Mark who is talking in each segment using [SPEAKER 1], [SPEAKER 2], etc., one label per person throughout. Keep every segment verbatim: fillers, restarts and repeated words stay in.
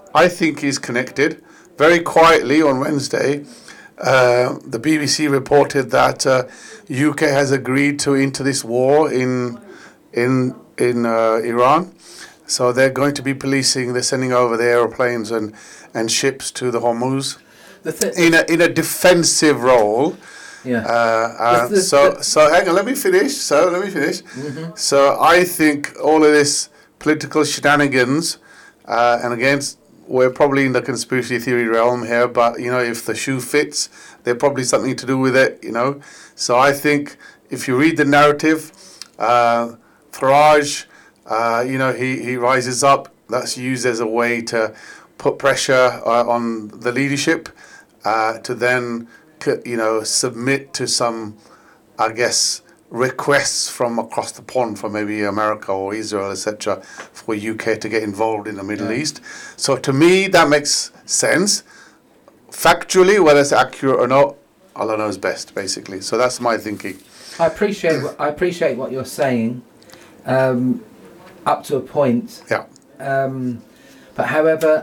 [SPEAKER 1] I think is connected. Very quietly on Wednesday, uh, the B B C reported that uh, U K has agreed to enter this war in in in uh, Iran. So they're going to be policing. They're sending over the aeroplanes and, and ships to the Hormuz
[SPEAKER 2] The th-
[SPEAKER 1] in a in a defensive role.
[SPEAKER 2] yeah.
[SPEAKER 1] Uh, uh,
[SPEAKER 2] The- the-
[SPEAKER 1] so
[SPEAKER 2] the-
[SPEAKER 1] so hang on. Let me finish. So let me finish.
[SPEAKER 2] Mhm.
[SPEAKER 1] So I think all of this political shenanigans, uh, and again, we're probably in the conspiracy theory realm here, but you know, if the shoe fits, there's probably something to do with it. You know, so I think if you read the narrative, uh, Farage, uh, you know, he he rises up. That's used as a way to put pressure uh, on the leadership uh, to then, c- you know, submit to some, I guess, requests from across the pond, from maybe America or Israel, et cetera, for U K to get involved in the Middle
[SPEAKER 2] Yeah.
[SPEAKER 1] East. So to me, that makes sense. Factually, whether it's accurate or not, Allah knows best, basically. So that's my thinking.
[SPEAKER 2] I appreciate what, I appreciate what you're saying, um, up to a point.
[SPEAKER 1] Yeah.
[SPEAKER 2] Um, but however,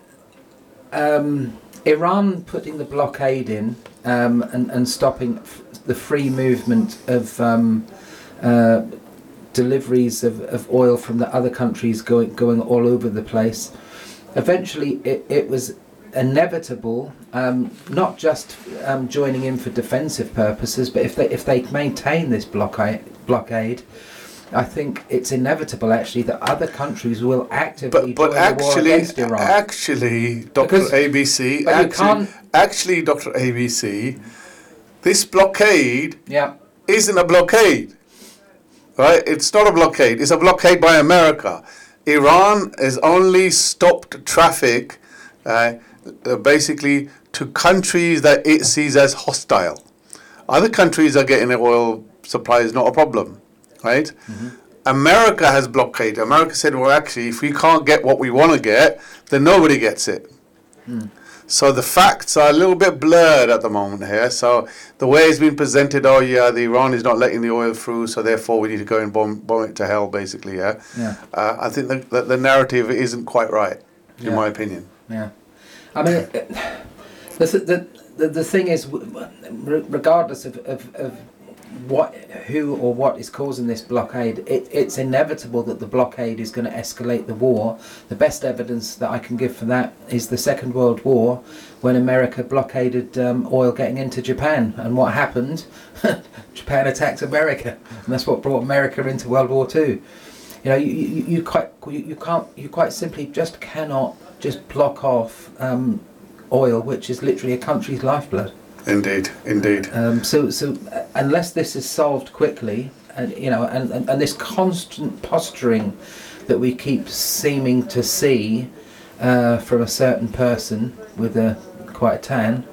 [SPEAKER 2] um, Iran putting the blockade in um, and, and stopping f- the free movement of um, uh, deliveries of, of oil from the other countries going going all over the place. Eventually, it, it was inevitable, um, not just um, joining in for defensive purposes, but if they if they maintain this blockade, blockade, I think it's inevitable actually that other countries will actively
[SPEAKER 1] But but
[SPEAKER 2] join the war
[SPEAKER 1] actually,
[SPEAKER 2] against Iran.
[SPEAKER 1] actually, Doctor
[SPEAKER 2] Because-
[SPEAKER 1] A B C,
[SPEAKER 2] but you
[SPEAKER 1] actually,
[SPEAKER 2] can't-
[SPEAKER 1] actually, Doctor A B C, this blockade
[SPEAKER 2] yeah,
[SPEAKER 1] isn't a blockade, right? It's not a blockade. It's a blockade by America. Iran has only stopped traffic, uh, uh, basically, to countries that it sees as hostile. Other countries are getting their oil supply is not a problem, right?
[SPEAKER 2] Mm-hmm.
[SPEAKER 1] America has blockaded. America said, well, actually, if we can't get what we want to get, then nobody gets it.
[SPEAKER 2] Mm.
[SPEAKER 1] So the facts are a little bit blurred at the moment here. So the way it's been presented, oh yeah, the Iran is not letting the oil through, so therefore we need to go and bomb, bomb it to hell, basically. Yeah.
[SPEAKER 2] yeah,
[SPEAKER 1] Uh, I think the, the, the narrative isn't quite right, in
[SPEAKER 2] Yeah.
[SPEAKER 1] my opinion.
[SPEAKER 2] yeah. I mean, it- the the the, the thing is, w- w- regardless of, of, of what, who or what is causing this blockade, it, it's inevitable that the blockade is going to escalate the war. The best evidence that I can give for that is the Second World War, when America blockaded um, oil getting into Japan, and what happened? Japan attacked America, and that's what brought America into World War Two. You know, you, you, you quite you, you can't you quite simply just cannot just block off um, oil, which is literally a country's lifeblood.
[SPEAKER 1] Indeed, indeed.
[SPEAKER 2] Um, so, so uh, unless this is solved quickly, and you know, and, and, and this constant posturing that we keep seeming to see uh, from a certain person with a quite a tan.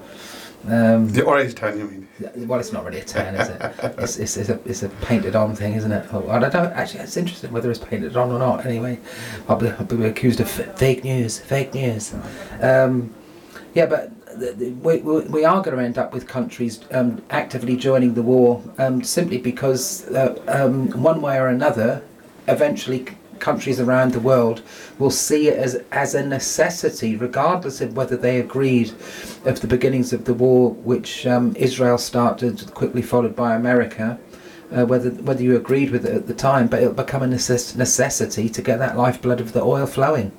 [SPEAKER 2] Um,
[SPEAKER 1] The orange tan, you mean?
[SPEAKER 2] well, it's not really a tan, is it? It's, it's, it's a it's a painted on thing, isn't it? Oh, I don't know. Actually, it's interesting whether it's painted on or not. Anyway, I'll be, I'll be accused of f- fake news. Fake news. Um, yeah, but th- th- we, we we are going to end up with countries um, actively joining the war um, simply because uh, um, one way or another, eventually c- countries around the world will see it as as a necessity, regardless of whether they agreed of the beginnings of the war, which um, Israel started, quickly followed by America. Uh, whether whether you agreed with it at the time, but it'll become a necess- necessity to get that lifeblood of the oil flowing.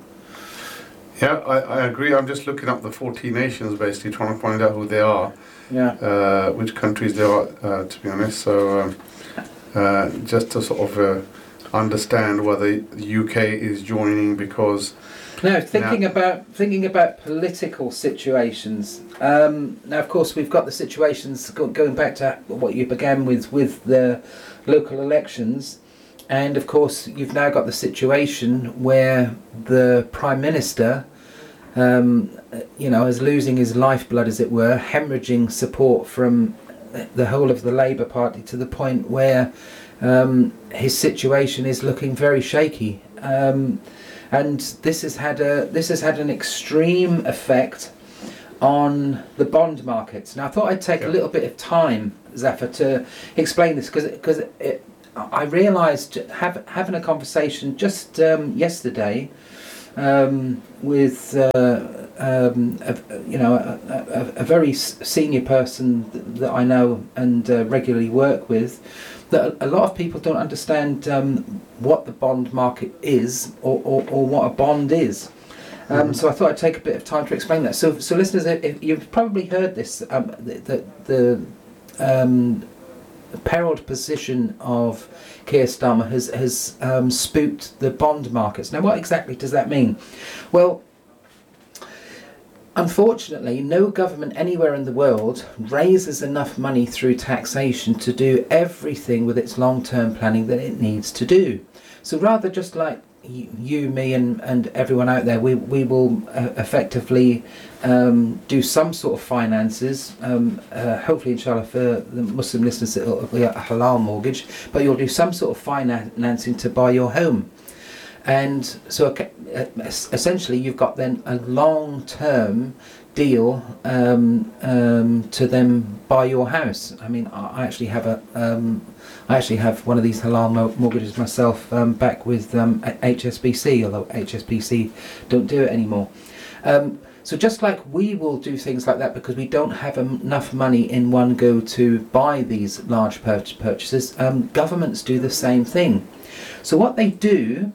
[SPEAKER 1] Yeah, I, I agree. I'm just looking up the fourteen nations, basically trying to find out who they are,
[SPEAKER 2] Yeah.
[SPEAKER 1] uh, which countries they are, uh, to be honest. So um, uh, just to sort of uh, understand whether the U K is joining because...
[SPEAKER 2] Now, thinking about thinking about political situations. Um, now, of course, we've got the situations go, going back to what you began with with the local elections, and of course, you've now got the situation where the Prime Minister, um, you know, is losing his lifeblood, as it were, hemorrhaging support from the whole of the Labour Party to the point where um, his situation is looking very shaky. Um, And this has had a this has had an extreme effect on the bond markets. Now, I thought I'd take
[SPEAKER 1] Yeah.
[SPEAKER 2] a little bit of time, Zafar, to explain this because because I realised have, having a conversation just um, yesterday um, with uh, um, a, you know a, a, a very senior person that I know and uh, regularly work with, that a lot of people don't understand um, what the bond market is, or, or, or what a bond is. Um, mm-hmm. So I thought I'd take a bit of time to explain that. So, so listeners, if you've probably heard this, um, the the, the um, perilled position of Keir Starmer has has um, spooked the bond markets. Now, what exactly does that mean? Well, unfortunately, no government anywhere in the world raises enough money through taxation to do everything with its long-term planning that it needs to do. So rather, just like you, you me and, and everyone out there, we, we will uh, effectively um, do some sort of finances, um, uh, hopefully inshallah for the Muslim listeners it will be a halal mortgage, but you'll do some sort of financing to buy your home. And so okay, essentially you've got then a long-term deal um, um, to then buy your house. I mean, I actually have a, um, I actually have one of these halal mortgages myself um, back with um, H S B C, although H S B C don't do it anymore. Um, so just like we will do things like that because we don't have enough money in one go to buy these large pur purchases, um, governments do the same thing. So what they do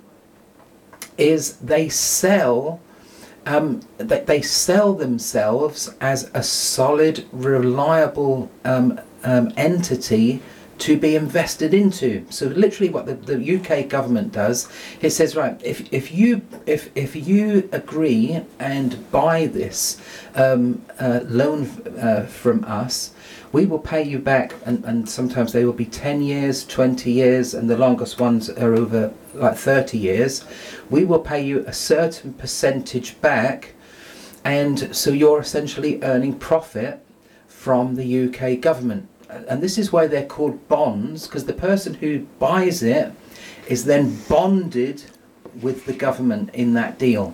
[SPEAKER 2] is they sell um, they, they sell themselves as a solid, reliable um, um, entity to be invested into. So literally what the, the U K government does, it says, right, if, if you if if you agree and buy this um, uh, loan uh, from us, we will pay you back, and, and sometimes they will be ten years, twenty years, and the longest ones are over like thirty years. We will pay you a certain percentage back, and so you're essentially earning profit from the U K government. And this is why they're called bonds, because the person who buys it is then bonded with the government in that deal.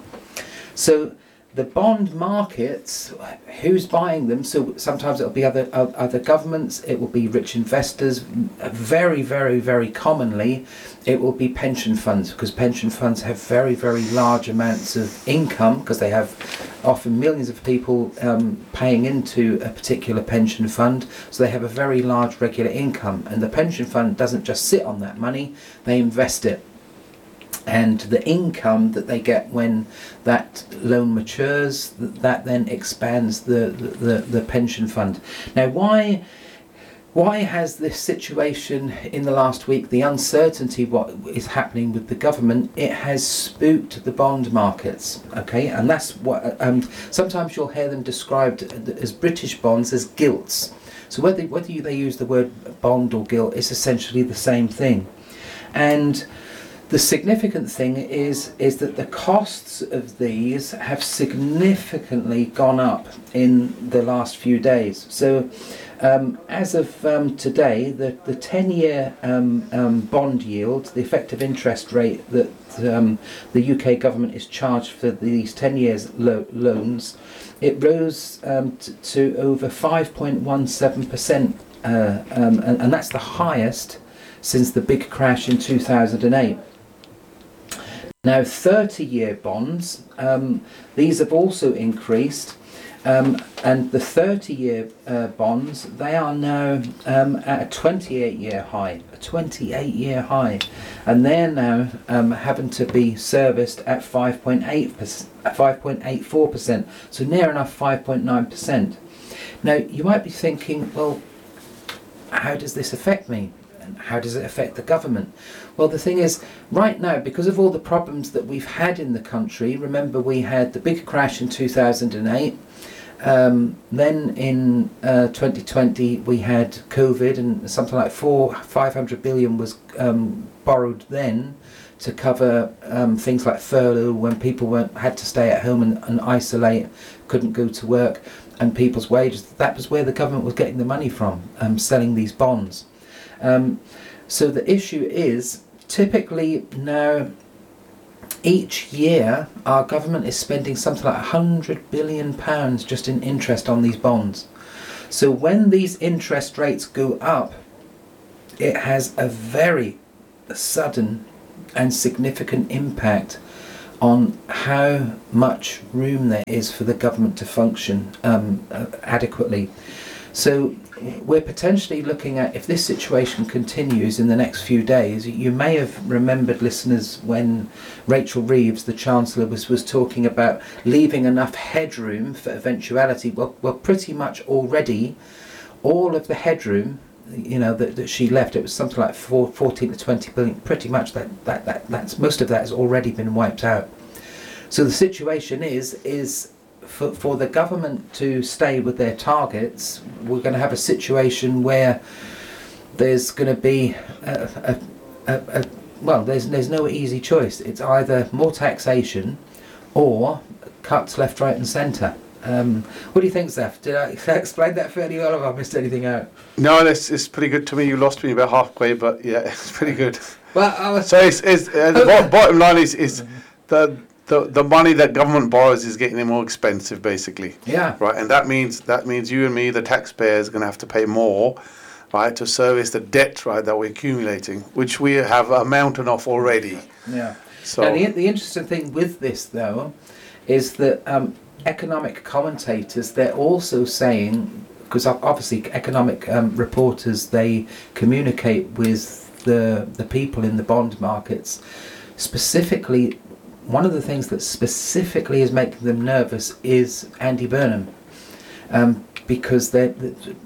[SPEAKER 2] So the bond markets, who's buying them? So sometimes it'll be other other governments, it will be rich investors. Very, very, very commonly, it will be pension funds, because pension funds have very, very large amounts of income, because they have often millions of people um, paying into a particular pension fund. So they have a very large regular income, and the pension fund doesn't just sit on that money; they invest it. And the income that they get when that loan matures, that then expands the, the, the pension fund. Now, why why has this situation in the last week, the uncertainty what is happening with the government, it has spooked the bond markets, okay? And that's what, um, sometimes you'll hear them described as British bonds as gilts. So whether, whether you, they use the word bond or gilt, it's essentially the same thing. And the significant thing is is that the costs of these have significantly gone up in the last few days. So um, as of um, today, the, the ten-year um, um, bond yield, the effective interest rate that um, the U K government is charged for these ten years lo loans, it rose um, to over five point one seven percent, uh, um, and, and that's the highest since the big crash in two thousand eight. Now, thirty-year bonds, um, these have also increased, um, and the thirty-year uh, bonds, they are now um, at a twenty-eight-year high, a twenty-eight-year high, and they're now um, having to be serviced at five point eight percent, five point eight four percent, so near enough five point nine percent. Now, you might be thinking, well, how does this affect me? And how does it affect the government? Well, the thing is, right now, because of all the problems that we've had in the country, remember we had the big crash in two thousand eight, um, then in uh, twenty twenty we had COVID, and something like four, five hundred billion was um, borrowed then to cover um, things like furlough, when people weren't, had to stay at home and, and isolate, couldn't go to work, and people's wages. That was where the government was getting the money from, um, selling these bonds. Um, so the issue is, typically now, each year our government is spending something like one hundred billion pounds just in interest on these bonds. So when these interest rates go up, it has a very sudden and significant impact on how much room there is for the government to function um, uh, adequately. So we're potentially looking at, if this situation continues in the next few days, you may have remembered, listeners, when Rachel Reeves, the Chancellor, was, was talking about leaving enough headroom for eventuality. Well, well, pretty much already, all of the headroom, you know, that, that she left, it was something like four, fourteen to twenty billion, pretty much that, that, that that's most of that has already been wiped out. So the situation is, is for, for the government to stay with their targets, we're going to have a situation where there's going to be a, a, a, a well, there's there's no easy choice. It's either more taxation or cuts left, right and centre. Um, what do you think, Zeph? Did I explain that fairly well, or have I missed anything out?
[SPEAKER 1] No, it's, it's pretty good to me. You lost me about halfway, but yeah, it's pretty good.
[SPEAKER 2] Well, I was
[SPEAKER 1] so it's, it's, uh, the bo- bottom line is, is the, the the money that government borrows is getting more expensive, basically.
[SPEAKER 2] Yeah.
[SPEAKER 1] Right, and that means that means you and me, the taxpayers, are going to have to pay more, right, to service the debt, right, that we're accumulating, which we have a mountain of already.
[SPEAKER 2] Yeah.
[SPEAKER 1] So
[SPEAKER 2] now, the the interesting thing with this, though, is that um, economic commentators, they're also saying, because obviously economic um, reporters, they communicate with the the people in the bond markets. Specifically, one of the things that specifically is making them nervous is Andy Burnham, um, because they're,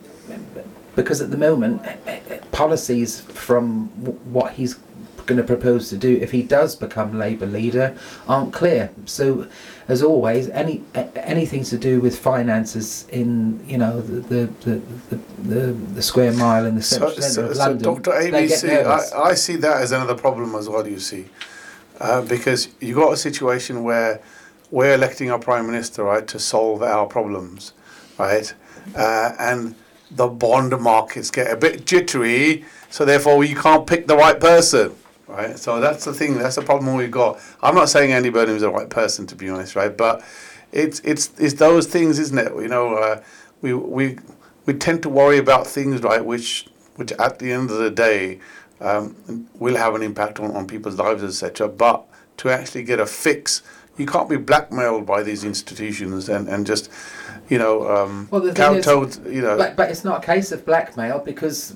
[SPEAKER 2] because at the moment policies from w- what he's going to propose to do if he does become Labour leader aren't clear. So, as always, any anything to do with finances in, you know, the the the, the, the square mile in the centre
[SPEAKER 1] so, so,
[SPEAKER 2] of
[SPEAKER 1] so
[SPEAKER 2] London,
[SPEAKER 1] Doctor A B C, I, I see that as another problem as well, you see, uh, because you got a situation where we're electing our Prime Minister, right, to solve our problems, right, uh, and the bond markets get a bit jittery, so therefore we can't pick the right person. Right, so that's the thing. That's the problem we've got. I'm not saying Andy Burnham is the right person, to be honest, right? But it's it's it's those things, isn't it? You know, uh, we we we tend to worry about things, right, which which at the end of the day um, will have an impact on, on people's lives, et cetera. But to actually get a fix, you can't be blackmailed by these institutions and, and just, you know, um,
[SPEAKER 2] well,
[SPEAKER 1] kowtowed, you know.
[SPEAKER 2] But, but it's not a case of blackmail, because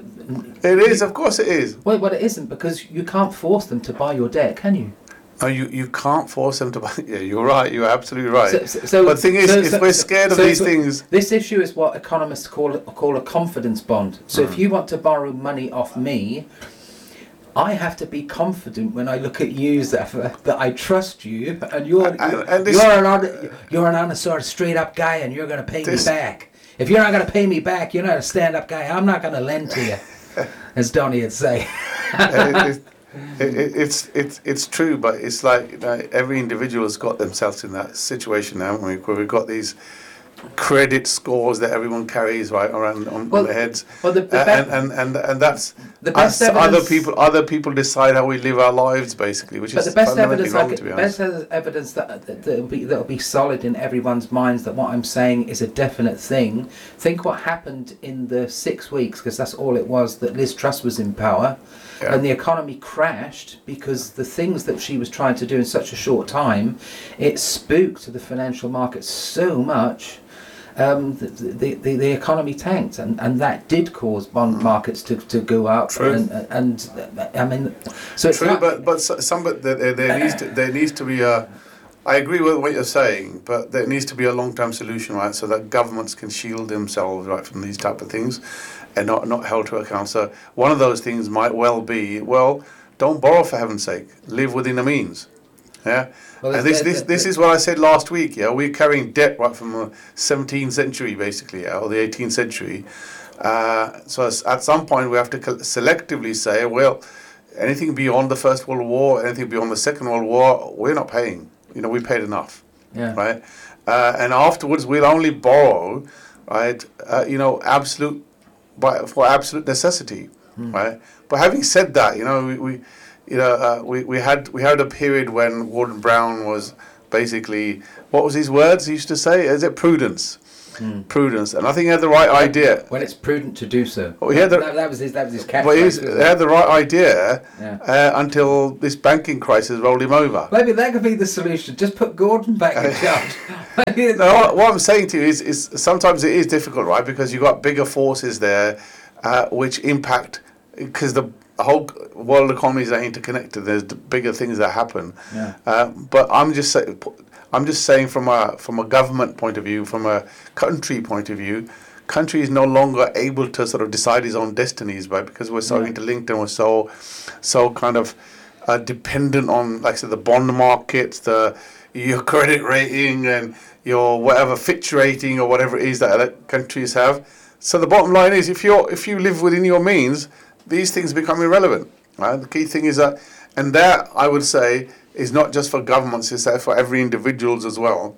[SPEAKER 1] it is, of course it is.
[SPEAKER 2] Well, well, it isn't, because you can't force them to buy your debt, can you?
[SPEAKER 1] No, you, you can't force them to buy. Yeah, you're right. You're absolutely right.
[SPEAKER 2] So, so, so,
[SPEAKER 1] but the thing is,
[SPEAKER 2] so,
[SPEAKER 1] if
[SPEAKER 2] so,
[SPEAKER 1] we're scared
[SPEAKER 2] so,
[SPEAKER 1] of these
[SPEAKER 2] so
[SPEAKER 1] things,
[SPEAKER 2] this issue is what economists call call a confidence bond. So,
[SPEAKER 1] mm.
[SPEAKER 2] if you want to borrow money off me, I have to be confident when I look at you, Zephyr, that I trust you, and you're and, you're, and this, you're an honest, you're an honest sort of straight up guy, and you're going to pay this, me back. If you're not going to pay me back, you're not a stand up guy. I'm not going to lend to you, as Donnie would say.
[SPEAKER 1] it, it, it, it's it's it's true, but it's like, you know, every individual has got themselves in that situation now. We, where we've got these credit scores that everyone carries right around on, well, on their heads,
[SPEAKER 2] well, the, the
[SPEAKER 1] uh,
[SPEAKER 2] be-
[SPEAKER 1] and, and and and that's
[SPEAKER 2] the best
[SPEAKER 1] us,
[SPEAKER 2] evidence,
[SPEAKER 1] other people. Other people decide how we live our lives, basically, which
[SPEAKER 2] but
[SPEAKER 1] is
[SPEAKER 2] the best
[SPEAKER 1] fundamentally
[SPEAKER 2] evidence,
[SPEAKER 1] wrong,
[SPEAKER 2] like,
[SPEAKER 1] to be honest.
[SPEAKER 2] best evidence that that that'll be that'll be solid in everyone's minds that what I'm saying is a definite thing. Think what happened in the six weeks, because that's all it was, that Liz Truss was in power. Yeah. And the economy crashed because the things that she was trying to do in such a short time, it spooked the financial markets so much, um, the, the, the, the economy tanked, and, and that did cause bond markets to, to go up.
[SPEAKER 1] True.
[SPEAKER 2] And, and, and I mean, so it's
[SPEAKER 1] True,
[SPEAKER 2] not,
[SPEAKER 1] but but some but there, there needs to there needs to be a. I agree with what you're saying, but there needs to be a long-term solution, right? So that governments can shield themselves, right, from these type of things, and not not held to account. So one of those things might well be, well, don't borrow for heaven's sake. Live within the means. Yeah. Well, and this this this is what I said last week. Yeah, we're carrying debt right from the seventeenth century, basically, yeah, or the eighteenth century. Uh, so at some point we have to selectively say, well, anything beyond the First World War, anything beyond the Second World War, we're not paying. You know, we paid enough,
[SPEAKER 2] yeah.
[SPEAKER 1] right? Uh, and afterwards, we'll only borrow, right? Uh, you know, absolute, by, for absolute necessity, mm. right? But having said that, you know, we, we you know, uh, we we had we had a period when Gordon Brown was basically, what was his words? He used to say, is it prudence?
[SPEAKER 2] Mm.
[SPEAKER 1] prudence, and I think he had the right idea.
[SPEAKER 2] When it's prudent to do so.
[SPEAKER 1] Oh, he had the,
[SPEAKER 2] that, that was his. That was his catchphrase.
[SPEAKER 1] But he's, he had the right idea
[SPEAKER 2] yeah.
[SPEAKER 1] uh, until this banking crisis rolled him over.
[SPEAKER 2] Maybe that could be the solution. Just put Gordon back in charge.
[SPEAKER 1] No, what, what I'm saying to you is, is sometimes it is difficult, right? Because you've got bigger forces there, uh, which impact, because the whole world economies are interconnected. There's bigger things that happen.
[SPEAKER 2] Yeah.
[SPEAKER 1] Uh, but I'm just saying. I'm just saying from a from a government point of view, from a country point of view, country is no longer able to sort of decide its own destinies, right? Because we're so yeah. interlinked and we're so so kind of uh, dependent on, like I said, the bond markets, the your credit rating and your whatever Fitch rating or whatever it is that other countries have. So the bottom line is, if you're if you live within your means, these things become irrelevant. Right? The key thing is that, and that I would say, is not just for governments, it's there for every individuals as well.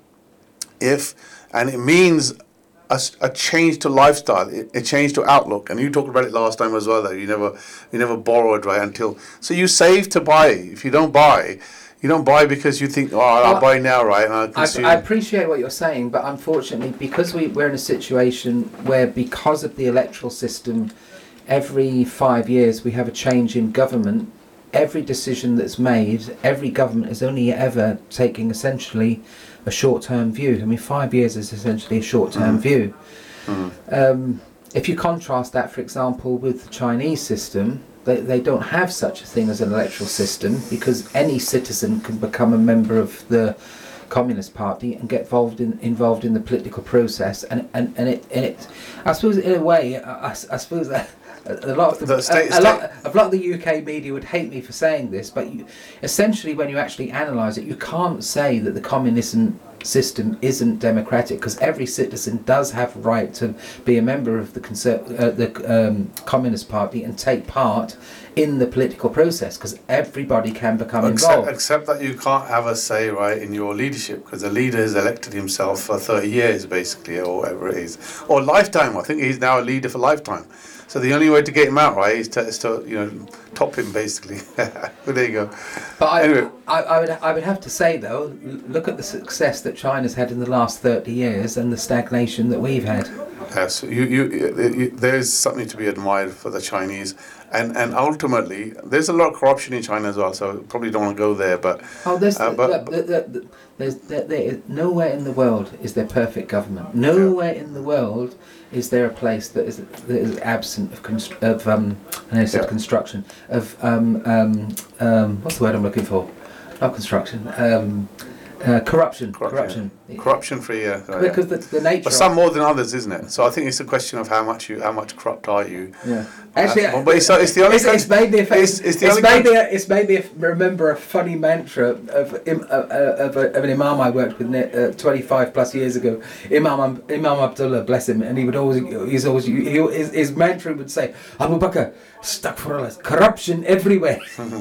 [SPEAKER 1] If, and it means a, a change to lifestyle, a change to outlook. And you talked about it last time as well, that you never, you never borrowed, right, until, so you save to buy. If you don't buy, you don't buy because you think, oh, I'll well, buy now, right, and I'll consume.
[SPEAKER 2] I, I appreciate what you're saying, but unfortunately, because we, we're in a situation where, because of the electoral system, every five years we have a change in government. Every decision that's made, every government is only ever taking essentially a short-term view. I mean, five years is essentially a short-term mm. view. Mm. Um, if you contrast that, for example, with the Chinese system, they, they don't have such a thing as an electoral system, because any citizen can become a member of the Communist Party and get involved in involved in the political process. And and, and it and it, I suppose in a way, I, I, I suppose that. A lot of the, the state, a, a, lot, a lot of the U K media would hate me for saying this, but you, essentially, when you actually analyse it, you can't say that the communism system isn't democratic, because every citizen does have a right to be a member of the conser- uh, the um, Communist Party and take part in the political process, because everybody can become
[SPEAKER 1] except,
[SPEAKER 2] involved.
[SPEAKER 1] Except that you can't have a say, right, in your leadership, because the leader has elected himself for thirty years, basically, or whatever it is, or lifetime. I think he's now a leader for lifetime. So the only way to get him out, right, is to, is to you know, top him, basically. Well, there you go.
[SPEAKER 2] But I,
[SPEAKER 1] anyway.
[SPEAKER 2] I, I would I would have to say, though, look at the success that China's had in the last thirty years and the stagnation that we've had.
[SPEAKER 1] Yes, you, you, you, there's something to be admired for the Chinese. And and ultimately, there's a lot of corruption in China as well, so probably don't want to go there. But
[SPEAKER 2] oh, there's
[SPEAKER 1] uh, but,
[SPEAKER 2] the, the, the, there's there, there is nowhere in the world is there perfect government. Nowhere yeah. in the world is there a place that is that is absent of const- of um I know I said yeah. construction of um um um what's the word I'm looking for? Not construction. Um, Uh, corruption, corruption,
[SPEAKER 1] corruption, corruption free, yeah. Oh,
[SPEAKER 2] because
[SPEAKER 1] yeah.
[SPEAKER 2] The, the nature.
[SPEAKER 1] But some more than others, isn't it? So I think it's a question of how much you, how much corrupt are you?
[SPEAKER 2] Yeah. Actually,
[SPEAKER 1] uh, but it's, it's the only.
[SPEAKER 2] It's, it's made me. It's, it's, the it's made me. It's made me remember a funny mantra of of, of, a, of an imam I worked with uh, twenty-five plus years ago. Imam Imam Abdullah, bless him, and he would always. He's always. He, his, his mantra would say, "Abu Bakr, astaghfirullah, corruption everywhere."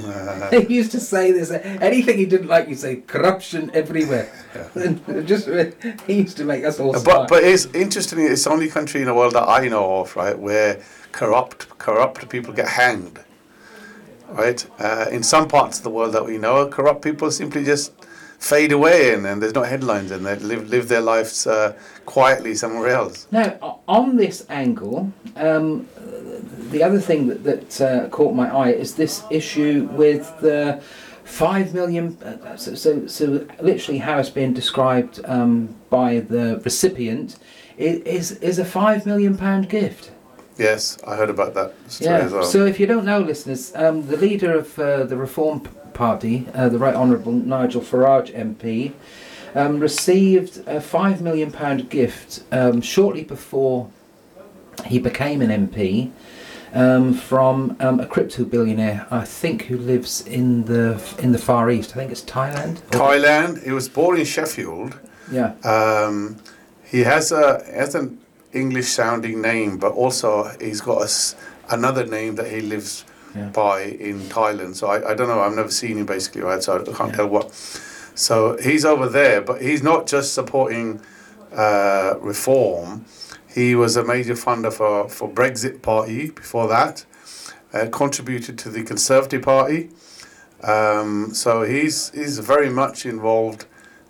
[SPEAKER 2] He used to say this. Anything he didn't like, he'd say, "Corruption everywhere." Yeah. And just he used to make us all.
[SPEAKER 1] But but it's interesting. It's the only country in the world that I know of, right, where corrupt corrupt people get hanged. Right. Uh, in some parts of the world that we know, corrupt people simply just fade away, and, and there's no headlines, and they live live their lives uh, quietly somewhere else.
[SPEAKER 2] Now, on this angle, um, the other thing that that uh, caught my eye is this issue with the five million. Uh, so, so, so literally, how it's being described um, by the recipient is is a five million pound gift.
[SPEAKER 1] Yes, I heard about that story
[SPEAKER 2] yeah.
[SPEAKER 1] as well.
[SPEAKER 2] So, if you don't know, listeners, um, the leader of uh, the Reform Party, uh, the Right Honourable Nigel Farage M P, um, received a five million pound gift um, shortly before he became an M P um, from um, a crypto billionaire, I think, who lives in the in the Far East. I think it's Thailand.
[SPEAKER 1] Thailand. He was born in Sheffield.
[SPEAKER 2] Yeah.
[SPEAKER 1] Um, he has a has an English sounding name, but also he's got a, another name that he lives yeah. by in Thailand. So I, I don't know, I've never seen him basically, right? So I can't yeah. tell what. So he's over there, but he's not just supporting uh, reform. He was a major funder for, for Brexit Party before that, uh, contributed to the Conservative Party. Um, so he's he's very much involved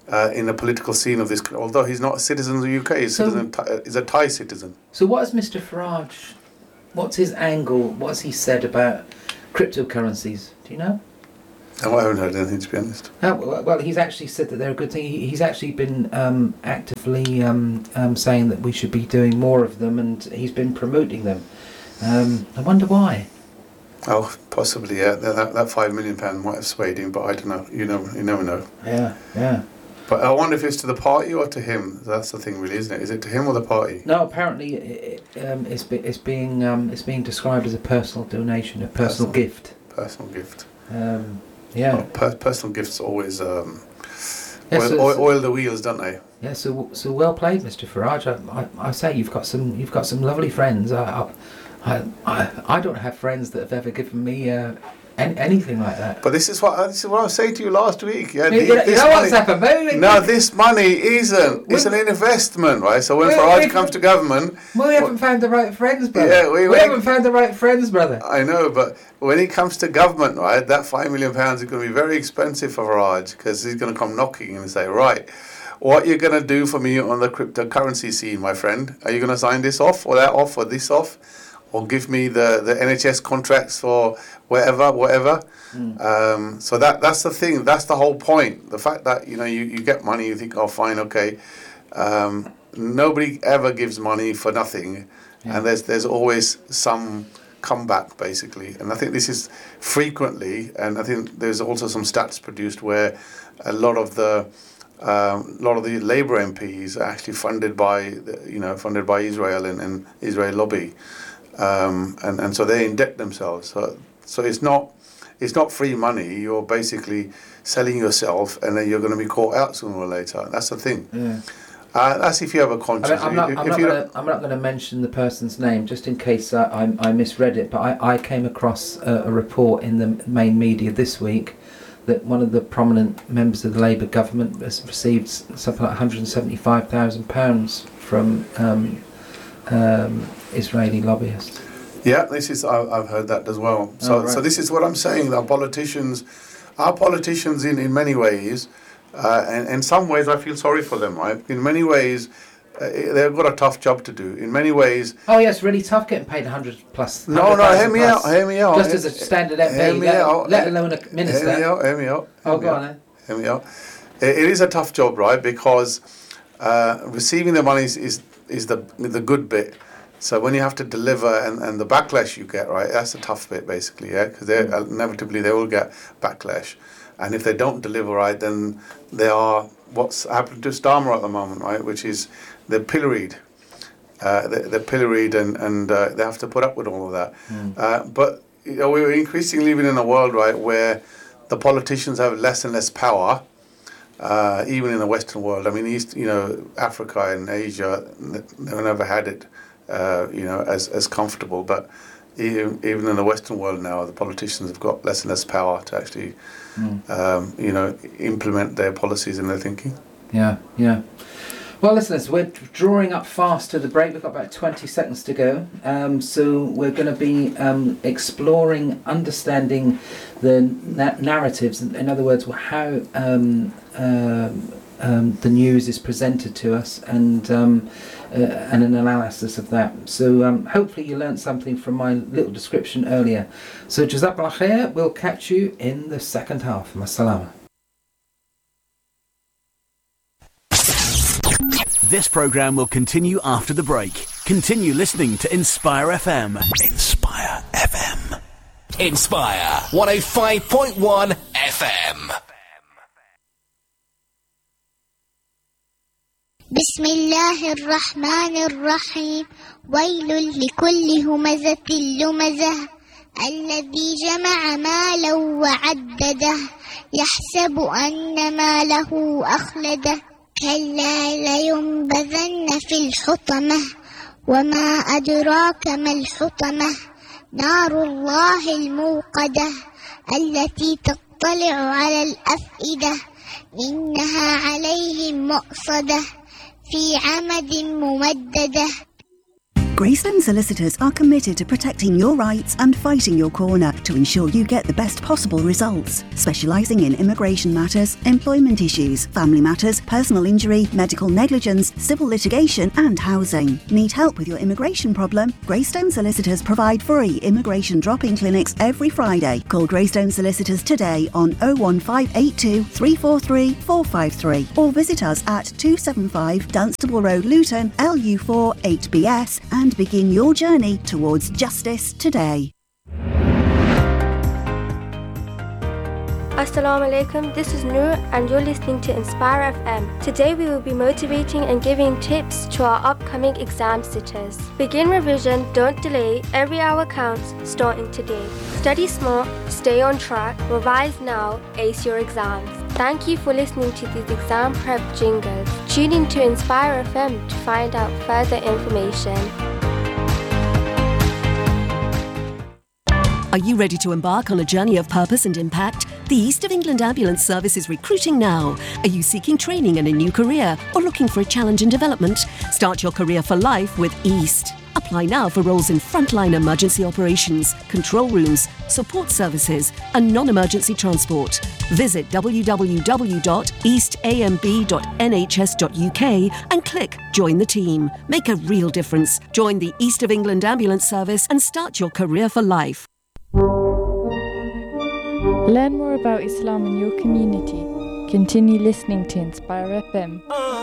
[SPEAKER 1] uh, in the political scene of this. Although he's not a citizen of the U K, he's,
[SPEAKER 2] So-
[SPEAKER 1] citizen, he's a Thai citizen.
[SPEAKER 2] So what has Mister Farage, what's his angle, what's he said about cryptocurrencies? Do you know?
[SPEAKER 1] Oh, I haven't heard anything, to be honest.
[SPEAKER 2] Uh, well, well, he's actually said that they're a good thing. He, he's actually been um, actively um, um, saying that we should be doing more of them, and he's been promoting them. Um, I wonder why.
[SPEAKER 1] Oh, possibly, yeah. That, that five million pound might have swayed him, but I don't know. You know, you never know.
[SPEAKER 2] Yeah, yeah.
[SPEAKER 1] But I wonder if it's to the party or to him. That's the thing, really, isn't it? Is it to him or the party?
[SPEAKER 2] No, apparently it, it, um, it's, be, it's being um, it's being described as a personal donation, a personal,
[SPEAKER 1] Personal.
[SPEAKER 2] gift.
[SPEAKER 1] Personal gift.
[SPEAKER 2] Um, yeah.
[SPEAKER 1] Well, per- personal gifts always um,
[SPEAKER 2] Yeah,
[SPEAKER 1] oil,
[SPEAKER 2] so-
[SPEAKER 1] oil,
[SPEAKER 2] so-
[SPEAKER 1] oil the wheels, don't they?
[SPEAKER 2] Yeah, so so well played, Mister Farage. I, I, I say you've got some you've got some lovely friends. I I, I, I don't have friends that have ever given me uh, any, anything like that.
[SPEAKER 1] But this is what this is what I was saying to you last week. Yeah,
[SPEAKER 2] You,
[SPEAKER 1] the-
[SPEAKER 2] you know, you
[SPEAKER 1] this
[SPEAKER 2] know what's
[SPEAKER 1] money-
[SPEAKER 2] happened? Maybe,
[SPEAKER 1] No, this money isn't. It's
[SPEAKER 2] We-
[SPEAKER 1] an investment, right? So when
[SPEAKER 2] We-
[SPEAKER 1] Farage
[SPEAKER 2] we-
[SPEAKER 1] comes to government,
[SPEAKER 2] we haven't found the right friends, brother.
[SPEAKER 1] Yeah, we-
[SPEAKER 2] we,
[SPEAKER 1] we-
[SPEAKER 2] haven't found the right friends, brother.
[SPEAKER 1] I know, but when he comes to government, right, that five million pounds is going to be very expensive for Farage because he's going to come knocking and say, right, what are you going to do for me on the cryptocurrency scene, my friend? Are you going to sign this off or that off or this off? Or give me the, the N H S contracts for whatever, whatever.
[SPEAKER 2] Mm.
[SPEAKER 1] Um, so that that's the thing. That's the whole point. The fact that, you know, you, you get money, you think, oh, fine, okay. Um, nobody ever gives money for nothing.
[SPEAKER 2] Yeah.
[SPEAKER 1] And there's there's always some comeback, basically. And I think this is frequently, and I think there's also some stats produced where a lot of the um, a lot of the Labour M Ps are actually funded by, the- you know, funded by Israel and, and Israel lobby. Um, and, and so they indebt themselves. So, so it's not it's not free money. You're basically selling yourself, and then you're going to be caught out sooner or later. That's the thing.
[SPEAKER 2] Yeah.
[SPEAKER 1] Uh, that's if you have a
[SPEAKER 2] I
[SPEAKER 1] conscience.
[SPEAKER 2] mean, I'm not.
[SPEAKER 1] If-
[SPEAKER 2] I'm
[SPEAKER 1] if
[SPEAKER 2] not,
[SPEAKER 1] you
[SPEAKER 2] gonna,
[SPEAKER 1] don't-
[SPEAKER 2] I'm not going to mention the person's name, just in case I, I, I misread it. But I, I came across a, a report in the main media this week that one of the prominent members of the Labour government has received something like one hundred seventy-five thousand pounds from um, um, Israeli lobbyists.
[SPEAKER 1] Yeah, this is I, I've heard that as well. So,
[SPEAKER 2] Oh, right.
[SPEAKER 1] so this is what I'm saying. Our politicians, our politicians, in, in many ways, uh, and in some ways, I feel sorry for them. Right? In many ways, uh, they've got a tough job to do. In many ways,
[SPEAKER 2] Oh yes, really tough getting paid one hundred plus.
[SPEAKER 1] no, no, hear me out,
[SPEAKER 2] plus,
[SPEAKER 1] hear me out.
[SPEAKER 2] Just as a standard M P,
[SPEAKER 1] Hear me
[SPEAKER 2] let,
[SPEAKER 1] out.
[SPEAKER 2] let alone a minister.
[SPEAKER 1] Hear me out. Hear me out.
[SPEAKER 2] Oh,
[SPEAKER 1] hear me
[SPEAKER 2] go
[SPEAKER 1] out,
[SPEAKER 2] on then.
[SPEAKER 1] Hear me out. It, it is a tough job, right? Because uh, receiving the money is, is is the the good bit. So when you have to deliver and, and the backlash you get, right, that's the tough bit, basically, yeah, because mm. inevitably they will get backlash. And if they don't deliver right, then they are what's happened to Starmer at the moment, right, which is they're pilloried. Uh, they're, they're pilloried and, and uh, they have to put up with all of that. Mm. Uh, but you know, we're increasingly living in a world, right, where the politicians have less and less power. Uh, even in the Western world, I mean, East, you know, Africa and Asia, they've never had it. Uh, you know, as as comfortable, but even, even in the Western world now, the politicians have got less and less power to actually, mm. um, you know, implement their policies and their thinking.
[SPEAKER 2] Yeah, yeah. Well, listeners, we're drawing up fast to the break. We've got about twenty seconds to go. Um, so we're going to be um, exploring, understanding the na- narratives. In other words, how um, um, um, the news is presented to us, and um, uh, and an analysis of that. So um, hopefully you learned something from my little description earlier. So Jazakallah khair. We'll catch you in the second half. Masalama.
[SPEAKER 3] This programme will continue after the break. Continue listening to Inspire F M. Inspire F M.
[SPEAKER 4] Inspire one oh five point one F M.
[SPEAKER 5] بسم الله الرحمن الرحيم ويل لكل همزة لمزة الذي جمع مالا وعدده يحسب أن ماله أخلده كلا لينبذن في الحطمة وما أدراك ما الحطمة نار الله الموقدة التي تطلع على الأفئدة إنها عليهم مؤصدة في عمد ممددة.
[SPEAKER 6] Greystone Solicitors are committed to protecting your rights and fighting your corner to ensure you get the best possible results. Specialising in immigration matters, employment issues, family matters, personal injury, medical negligence, civil litigation and housing. Need help with your immigration problem? Greystone Solicitors provide free immigration drop-in clinics every Friday. Call Greystone Solicitors today on oh one five eight two, three four three, four five three or visit us at two seventy-five Dunstable Road, Luton, L U four eight B S and begin your journey towards justice today.
[SPEAKER 7] Assalamu alaikum, this is Noor and you're listening to Inspire F M. Today we will be motivating and giving tips to our upcoming exam sitters. Begin revision, don't delay, every hour counts, starting today. Study smart, stay on track, revise now, ace your exams. Thank you for listening to these exam prep jingles. Tune in to Inspire F M to find out further information.
[SPEAKER 8] Are you ready to embark on a journey of purpose and impact? The East of England Ambulance Service is recruiting now. Are you seeking training in a new career or looking for a challenge in development? Start your career for life with East. Apply now for roles in frontline emergency operations, control rooms, support services and non-emergency transport. Visit w w w dot east a m b dot n h s dot u k and click Join the Team. Make a real difference. Join the East of England Ambulance Service and start your career for life.
[SPEAKER 9] Learn more about Islam in your community. Continue listening to Inspire F M.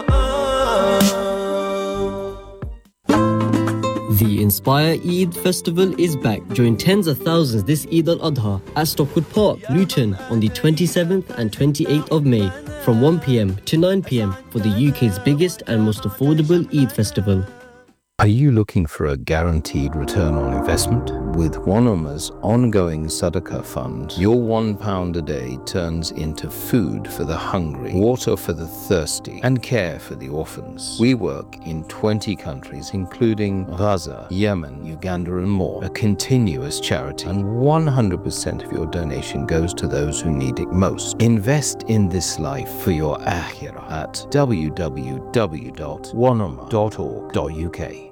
[SPEAKER 10] The Inspire Eid Festival is back. Join tens of thousands this Eid al-Adha at Stockwood Park, Luton on the twenty-seventh and twenty-eighth of May from one p m to nine p m for the U K's biggest and most affordable Eid festival.
[SPEAKER 11] Are you looking for a guaranteed return on investment? With One Ummah's ongoing Sadaqah fund, your one pound a day turns into food for the hungry, water for the thirsty, and care for the orphans. We work in twenty countries, including Gaza, Yemen, Uganda, and more. A continuous charity, and one hundred percent of your donation goes to those who need it most. Invest in this life for your akhirah at w w w dot one ummah dot org dot u k.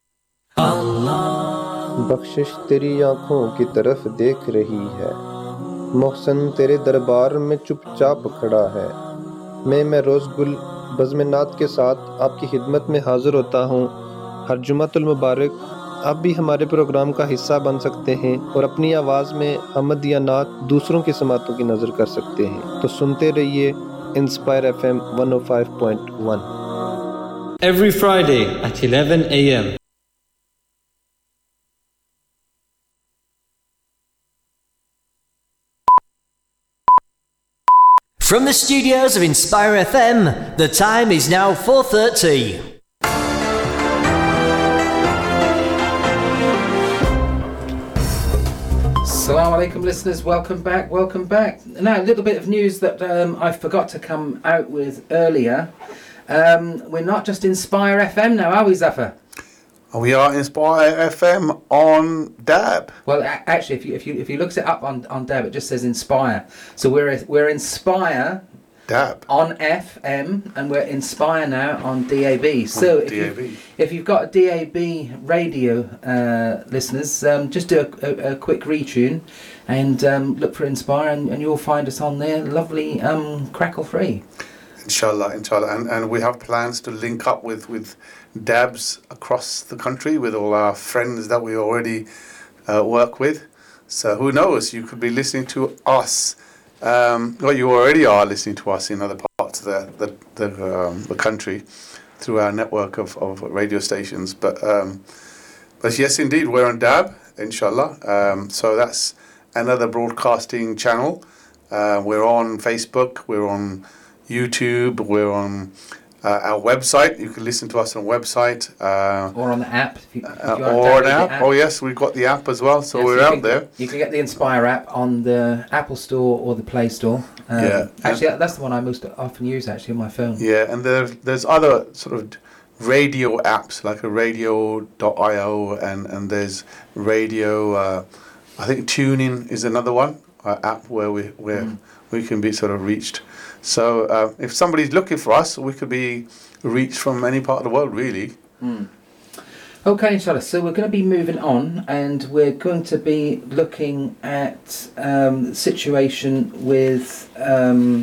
[SPEAKER 12] बख्शिश तेरी आंखों की तरफ देख रही है, मोहसन तेरे दरबार में चुपचाप खड़ा है। मैं मैं रोज़ गुल बज़्म-ए-नात के साथ आपकी खिदमत में हाज़िर होता हूँ। हर जुमातुल मुबारक आप भी हमारे प्रोग्राम का हिस्सा बन सकते हैं और अपनी आवाज़ में हमद या नात दूसरों की समातों की नज़र कर सकते हैं। तो सुनते रहिए inspire F M one oh five point one.
[SPEAKER 13] Every Friday at eleven a m
[SPEAKER 14] From the studios of Inspire F M, the time is now four thirty.
[SPEAKER 2] Assalamu alaikum listeners, welcome back, welcome back. Now a little bit of news that um, I forgot to come out with earlier. Um, we're not just Inspire F M now, are we, Zafar?
[SPEAKER 1] We are Inspire F M on D A B.
[SPEAKER 2] Well, a- actually, if you if you if you look it up on, on D A B, it just says Inspire. So we're we're Inspire
[SPEAKER 1] D A B
[SPEAKER 2] on F M, and we're Inspire now on D A B. So if
[SPEAKER 1] D A B.
[SPEAKER 2] you've, if you've got a D A B radio uh, listeners, um, just do a, a, a quick retune and um, look for Inspire, and, and you'll find us on there, lovely, um, crackle free.
[SPEAKER 1] Inshallah, inshallah, and and we have plans to link up with with D A Bs across the country with all our friends that we already uh, work with. So who knows? You could be listening to us. Um, well, you already are listening to us in other parts of the the the, um, the country through our network of, of radio stations. But um, but yes, indeed, we're on D A B, inshallah. Um, so that's another broadcasting channel. Uh, we're on Facebook. We're on YouTube, we're on uh, our website. You can listen to us on the website. Uh,
[SPEAKER 2] or on the app. If you, if you
[SPEAKER 1] uh, or an app. app. Oh yes, we've got the app as well, so yeah, we're so out
[SPEAKER 2] can,
[SPEAKER 1] there.
[SPEAKER 2] You can get the Inspire app on the Apple Store or the Play Store. Um,
[SPEAKER 1] yeah.
[SPEAKER 2] Actually, that's the one I most often use actually on my phone.
[SPEAKER 1] Yeah, and there, there's other sort of radio apps like a radio dot i o and, and there's radio, uh, I think TuneIn is another one, uh, app where we where mm. we can be sort of reached. So uh, if somebody's looking for us, we could be reached from any part of the world, really.
[SPEAKER 2] Mm. Okay, inshallah. So we're going to be moving on, and we're going to be looking at um, the situation with um,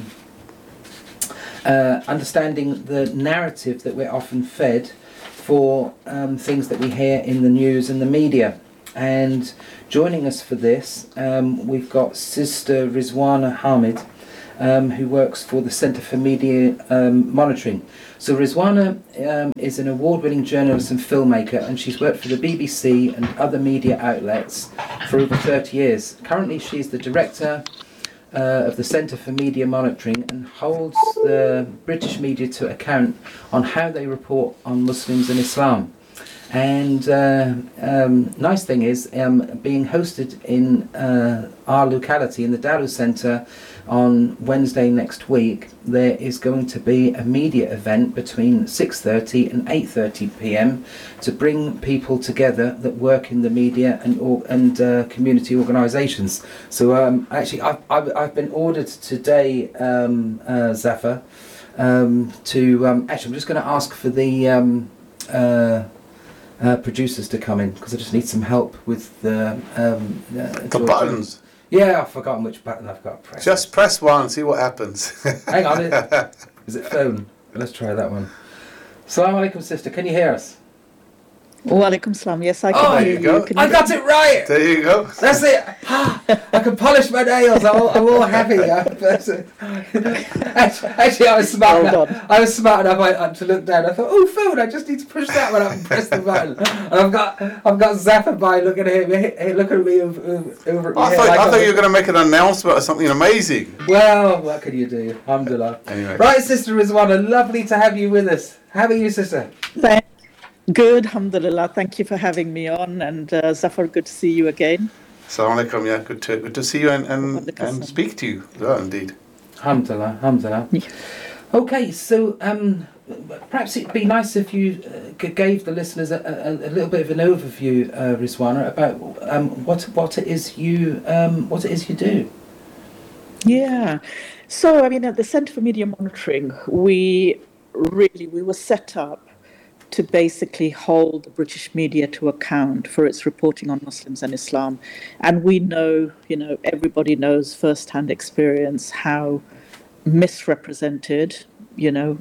[SPEAKER 2] uh, understanding the narrative that we're often fed for um, things that we hear in the news and the media. And joining us for this, um, we've got Sister Rizwana Hamid, um, who works for the Centre for Media um, Monitoring. So Rizwana um, is an award-winning journalist and filmmaker, and she's worked for the B B C and other media outlets for over thirty years. Currently she's the director uh, of the Centre for Media Monitoring and holds the British media to account on how they report on Muslims and Islam. And uh, um, nice thing is, um, being hosted in uh, our locality, in the Dalu Centre, on Wednesday next week, there is going to be a media event between six thirty and eight thirty p m to bring people together that work in the media and or, and uh, community organisations. So um, actually, I've, I've, I've been ordered today, um, uh, Zafar, um, to um, actually, I'm just going to ask for the um, uh, uh, producers to come in, because I just need some help with the um, uh,
[SPEAKER 1] the buttons.
[SPEAKER 2] Yeah, I've forgotten which button I've got to press.
[SPEAKER 1] Just press one and see what happens.
[SPEAKER 2] Hang on, is it phone? Let's try that one. Assalamu alaikum, sister. Can you hear us?
[SPEAKER 15] Wa alaikum salam. Yes, I can
[SPEAKER 2] oh,
[SPEAKER 15] hear you.
[SPEAKER 2] you. I got it right.
[SPEAKER 1] There you go.
[SPEAKER 2] That's it. I can polish my nails. I'm all, I'm all happy. actually, actually, I was smart
[SPEAKER 15] Hold
[SPEAKER 2] enough. I was smart enough I, to look down. I thought, oh, phone. I just need to push that one up and press the button. And I've got, I've got Zafar by looking at him, looking at me over, over at me.
[SPEAKER 1] I thought, like I thought you were going to make an announcement or something amazing.
[SPEAKER 2] Well, what can you do? Alhamdulillah.
[SPEAKER 1] Anyway.
[SPEAKER 2] Right, Sister Rizwana, lovely to have you with us. How are you, sister?
[SPEAKER 15] Thank Good, alhamdulillah. Thank you for having me on, and uh, Zafar, good to see you again.
[SPEAKER 1] Assalamu alaikum, yeah, good to good to see you and and, and speak to you. Oh, indeed.
[SPEAKER 2] Alhamdulillah, alhamdulillah. Yeah. Okay, so um, perhaps it'd be nice if you uh, gave the listeners a, a, a little bit of an overview, uh, Rizwana, about um, what what it is you um, what it is you do.
[SPEAKER 15] Yeah, so I mean, at the Centre for Media Monitoring, we really we were set up to basically hold the British media to account for its reporting on Muslims and Islam. And we know, you know, everybody knows first-hand experience how misrepresented, you know,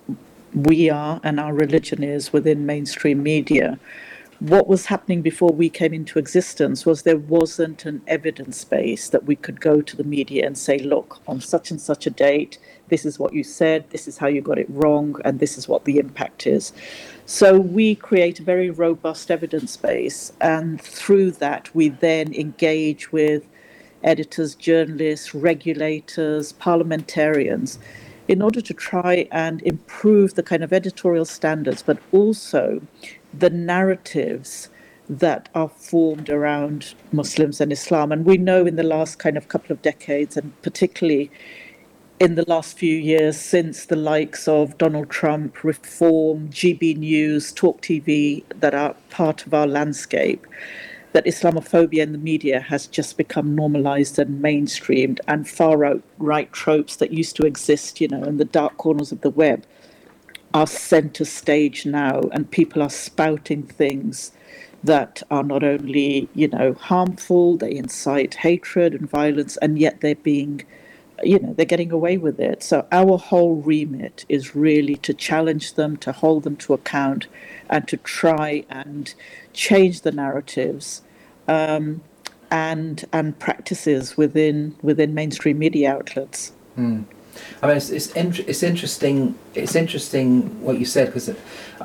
[SPEAKER 15] we are and our religion is within mainstream media. What was happening before we came into existence was there wasn't an evidence base that we could go to the media and say, look, on such and such a date, this is what you said, this is how you got it wrong, and this is what the impact is. So we create a very robust evidence base, and through that we then engage with editors, journalists, regulators, parliamentarians, in order to try and improve the kind of editorial standards, but also the narratives that are formed around Muslims and Islam. And we know in the last kind of couple of decades, and particularly in the last few years since the likes of Donald Trump, Reform, G B News, Talk T V, that are part of our landscape, that Islamophobia in the media has just become normalized and mainstreamed, and far-right tropes that used to exist, you know, in the dark corners of the web are center stage now, and people are spouting things that are not only, you know, harmful, they incite hatred and violence, and yet they're being you know, they're getting away with it. So our whole remit is really to challenge them, to hold them to account, and to try and change the narratives um, and and practices within within mainstream media outlets.
[SPEAKER 2] Hmm. I mean, it's it's, int- it's interesting. It's interesting what you said, because the,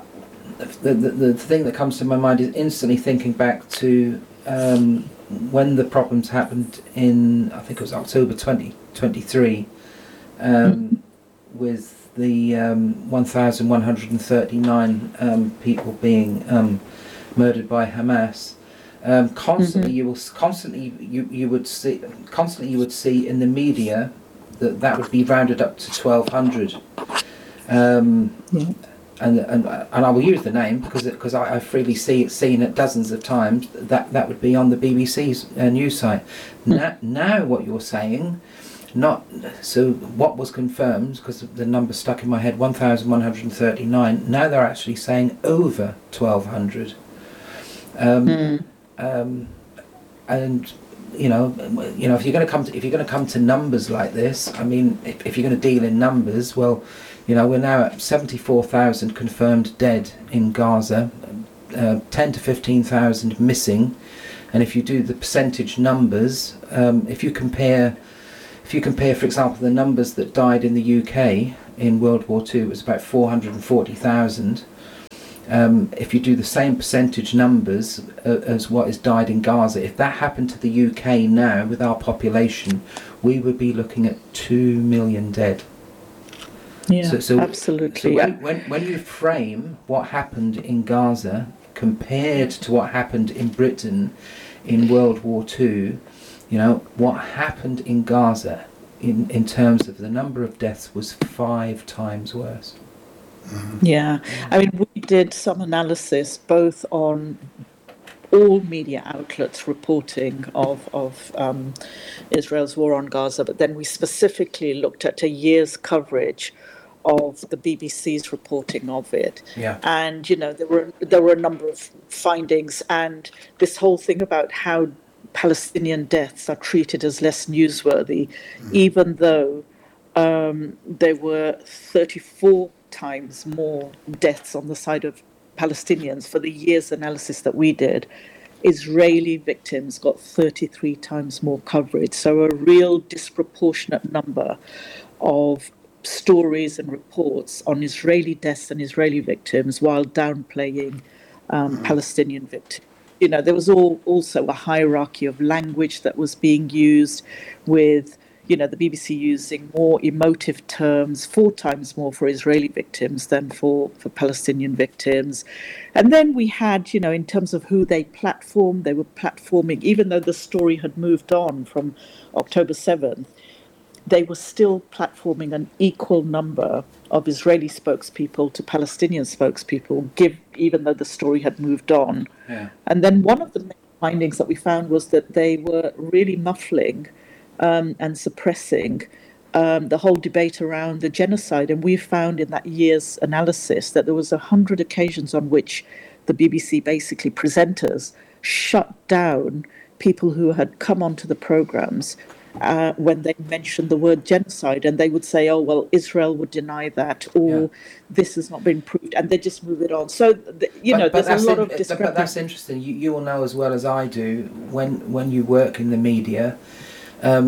[SPEAKER 2] the the the thing that comes to my mind is instantly thinking back to um, when the problems happened in, I think it was October twenty twenty-three, um, mm-hmm. with the um, one thousand one hundred thirty-nine um, people being um, murdered by Hamas. Um, constantly, mm-hmm. you will constantly you, you would see constantly you would see in the media that that would be rounded up to twelve hundred. Um, yeah. And, and and I will use the name because because I, I freely see it seen it dozens of times. That that would be on the B B C's uh, news site. Mm. Now, now what you're saying, not so what was confirmed, because the number stuck in my head, one thousand one hundred thirty-nine. Now they're actually saying over twelve hundred. Um,
[SPEAKER 15] Mm.
[SPEAKER 2] um, and you know, you know, if you're going to come to if you're going to come to numbers like this, I mean, if, if you're going to deal in numbers, well, you know, we're now at seventy-four thousand confirmed dead in Gaza, uh, ten to fifteen thousand missing, and if you do the percentage numbers, um, if you compare, if you compare, for example, the numbers that died in the U K in World War Two, it was about four hundred forty thousand. Um, if you do the same percentage numbers uh, as what has died in Gaza, if that happened to the U K now with our population, we would be looking at two million dead.
[SPEAKER 15] Yeah,
[SPEAKER 2] so, so,
[SPEAKER 15] absolutely.
[SPEAKER 2] So when, when, when you frame what happened in Gaza compared to what happened in Britain in World War Two, you know, what happened in Gaza in, in terms of the number of deaths was five times worse.
[SPEAKER 15] Yeah, I mean, we did some analysis both on all media outlets reporting of, of um, Israel's war on Gaza, but then we specifically looked at a year's coverage of the B B C's reporting of it.
[SPEAKER 2] Yeah.
[SPEAKER 15] And, you know, there were there were a number of findings, and this whole thing about how Palestinian deaths are treated as less newsworthy, mm. even though um, there were thirty-four times more deaths on the side of Palestinians for the year's analysis that we did. Israeli victims got thirty-three times more coverage. So a real disproportionate number of stories and reports on Israeli deaths and Israeli victims while downplaying um, mm. Palestinian victims. You know, there was all, also a hierarchy of language that was being used with, you know, the B B C using more emotive terms, four times more for Israeli victims than for, for Palestinian victims. And then we had, you know, in terms of who they platformed, they were platforming, even though the story had moved on from October seventh, they were still platforming an equal number of Israeli spokespeople to Palestinian spokespeople, give, even though the story had moved on.
[SPEAKER 2] Yeah.
[SPEAKER 15] And then one of the main findings that we found was that they were really muffling Um, and suppressing um, the whole debate around the genocide. And we found in that year's analysis that there was a hundred occasions on which the B B C basically presenters shut down people who had come onto the programs uh, when they mentioned the word genocide, and they would say, oh, well, Israel would deny that, or yeah. this has not been proved, and they just move it on. So, the, you
[SPEAKER 2] but,
[SPEAKER 15] know,
[SPEAKER 2] but
[SPEAKER 15] there's a lot
[SPEAKER 2] in,
[SPEAKER 15] of discrepancy.
[SPEAKER 2] But that's interesting. You, you will know as well as I do, when, when you work in the media, Um,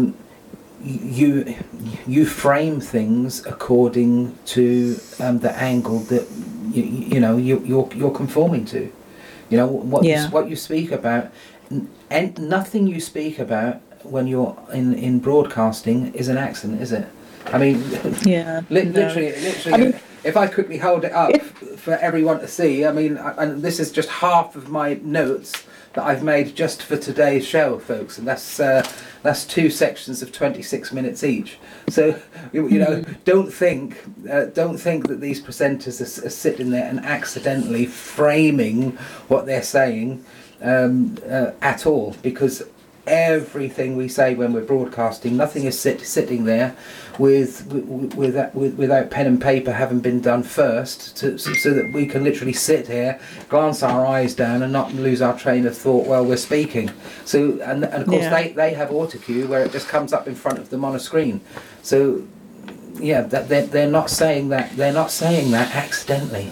[SPEAKER 2] you you frame things according to um, the angle that you, you know you, you're you're conforming to. You know what
[SPEAKER 15] yeah.
[SPEAKER 2] you, what you speak about, and nothing you speak about when you're in, in broadcasting is an accident, is it? I mean,
[SPEAKER 15] yeah,
[SPEAKER 2] li-
[SPEAKER 15] no.
[SPEAKER 2] literally, literally.
[SPEAKER 15] I mean,
[SPEAKER 2] if I quickly hold it up
[SPEAKER 15] it,
[SPEAKER 2] for everyone to see, I mean, and this is just half of my notes that I've made just for today's show, folks, and that's uh, that's two sections of twenty-six minutes each. So you, you know, don't think uh, don't think that these presenters are, are sitting there and accidentally framing what they're saying um, uh, at all, because everything we say when we're broadcasting, nothing is sit, sitting there with, with, with, with without pen and paper having been done first, to, so, so that we can literally sit here, glance our eyes down, and not lose our train of thought while we're speaking. So, and, and of course, yeah. they, they have autocue where it just comes up in front of them on a screen. So, yeah, that they're, they're not saying that they're not saying that accidentally.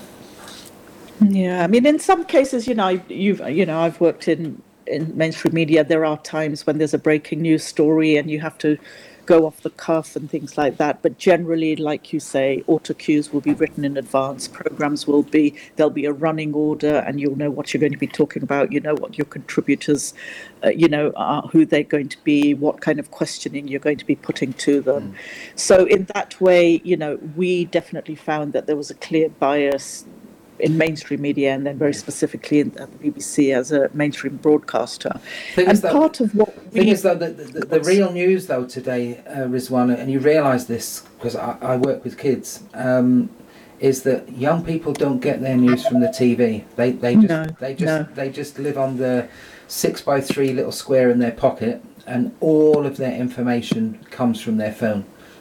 [SPEAKER 15] Yeah, I mean, in some cases, you know, you've you know, I've worked in. in mainstream media, there are times when there's a breaking news story and you have to go off the cuff and things like that. But generally, like you say, auto cues will be written in advance. Programs will be, there'll be a running order and you'll know what you're going to be talking about. You know what your contributors, uh, you know, are, who they're going to be, what kind of questioning you're going to be putting to them. Mm. So in that way, you know, we definitely found that there was a clear bias in mainstream media, and then very specifically in at the B B C as a mainstream broadcaster.
[SPEAKER 2] Thing
[SPEAKER 15] and
[SPEAKER 2] though,
[SPEAKER 15] part of what
[SPEAKER 2] thing
[SPEAKER 15] we...
[SPEAKER 2] is though, the, the, the real news though today, uh, Rizwana, and you realise this because I, I work with kids, um, is that young people don't get their news from the T V. They they just
[SPEAKER 15] no,
[SPEAKER 2] they just
[SPEAKER 15] no.
[SPEAKER 2] they just live on the six by three little square in their pocket, and all of their information comes from their phone.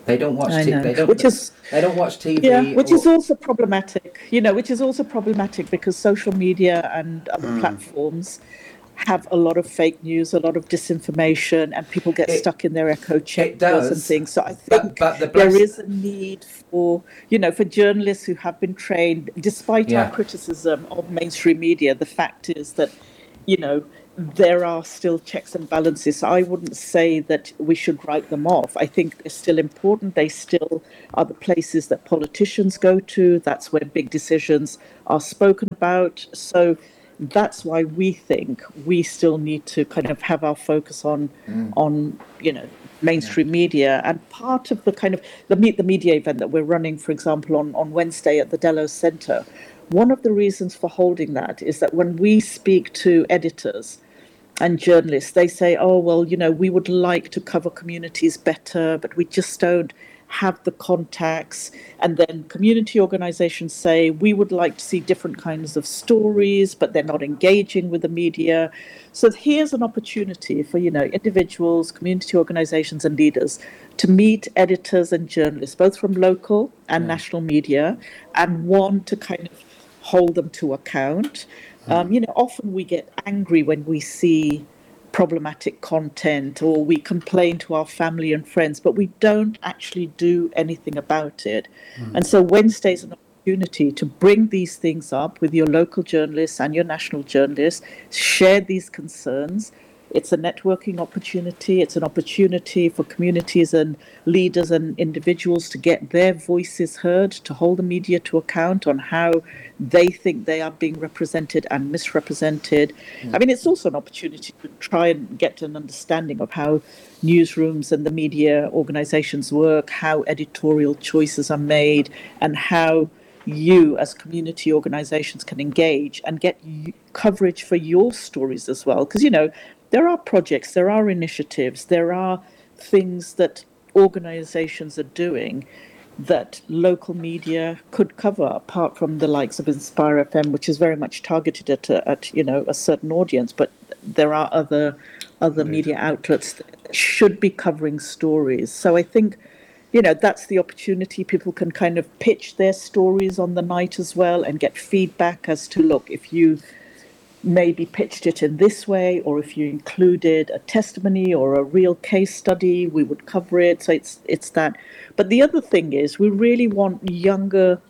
[SPEAKER 2] They don't watch.
[SPEAKER 15] I
[SPEAKER 2] T-
[SPEAKER 15] know.
[SPEAKER 2] they don't.
[SPEAKER 15] Which is
[SPEAKER 2] They don't watch T V.
[SPEAKER 15] yeah, which
[SPEAKER 2] or,
[SPEAKER 15] is also problematic. You know, which is also problematic because social media and other
[SPEAKER 1] Mm.
[SPEAKER 15] platforms have a lot of fake news, a lot of disinformation, and people get
[SPEAKER 2] It-
[SPEAKER 15] stuck in their echo chambers
[SPEAKER 2] does,
[SPEAKER 15] and things. So I
[SPEAKER 2] but-
[SPEAKER 15] think
[SPEAKER 2] but the
[SPEAKER 15] there
[SPEAKER 2] bless-
[SPEAKER 15] is a need for, you know, for journalists who have been trained, despite
[SPEAKER 2] Yeah.
[SPEAKER 15] our criticism of mainstream media, the fact is that, you know, there are still checks and balances. So I wouldn't say that we should write them off. I think they're still important. They still are the places that politicians go to. That's where big decisions are spoken about. So that's why we think we still need to kind of have our focus on
[SPEAKER 2] Mm.
[SPEAKER 15] on you know mainstream media. And part of the kind of the Meet the Media event that we're running, for example, on on Wednesday at the Delos Centre, one of the reasons for holding that is that when we speak to editors and journalists, they say, oh, well, you know, we would like to cover communities better, but we just don't have the contacts. And then community organizations say, we would like to see different kinds of stories, but they're not engaging with the media. So here's an opportunity for, you know, individuals, community organizations and leaders to meet editors and journalists, both from local and national media, and one to kind of hold them to account. Um, you know, often we get angry when we see problematic content or we complain to our family and friends, but we don't actually do anything about it.
[SPEAKER 16] Mm.
[SPEAKER 15] And so Wednesday's an opportunity to bring these things up with your local journalists and your national journalists, share these concerns. It's a networking opportunity. It's an opportunity for communities and leaders and individuals to get their voices heard, to hold the media to account on how they think they are being represented and misrepresented.
[SPEAKER 16] Mm.
[SPEAKER 15] I mean, it's also an opportunity to try and get an understanding of how newsrooms and the media organizations work, how editorial choices are made, and how you as community organizations can engage and get y- coverage for your stories as well. Because, you know, there are projects, there are initiatives, there are things that organizations are doing that local media could cover, apart from the likes of Inspire F M, which is very much targeted at, a, at you know, a certain audience. But there are other other media outlets that should be covering stories. So I think, you know, that's the opportunity. People can kind of pitch their stories on the night as well and get feedback as to, look, if you maybe pitched it in this way, or if you included a testimony or a real case study, we would cover it. So it's it's that. But the other thing is, we really want younger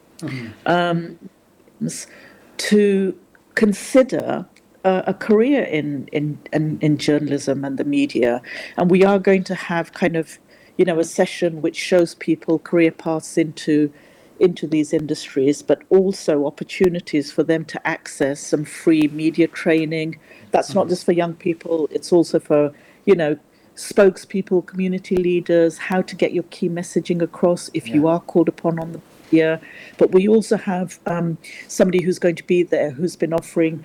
[SPEAKER 15] um, to consider a, a career in, in in in journalism and the media, and we are going to have kind of, you know, a session which shows people career paths into into these industries, but also opportunities for them to access some free media training. That's not just for young people, it's also for, you know, spokespeople, community leaders, how to get your key messaging across if you are called upon on the media. But we also have um, somebody who's going to be there who's been offering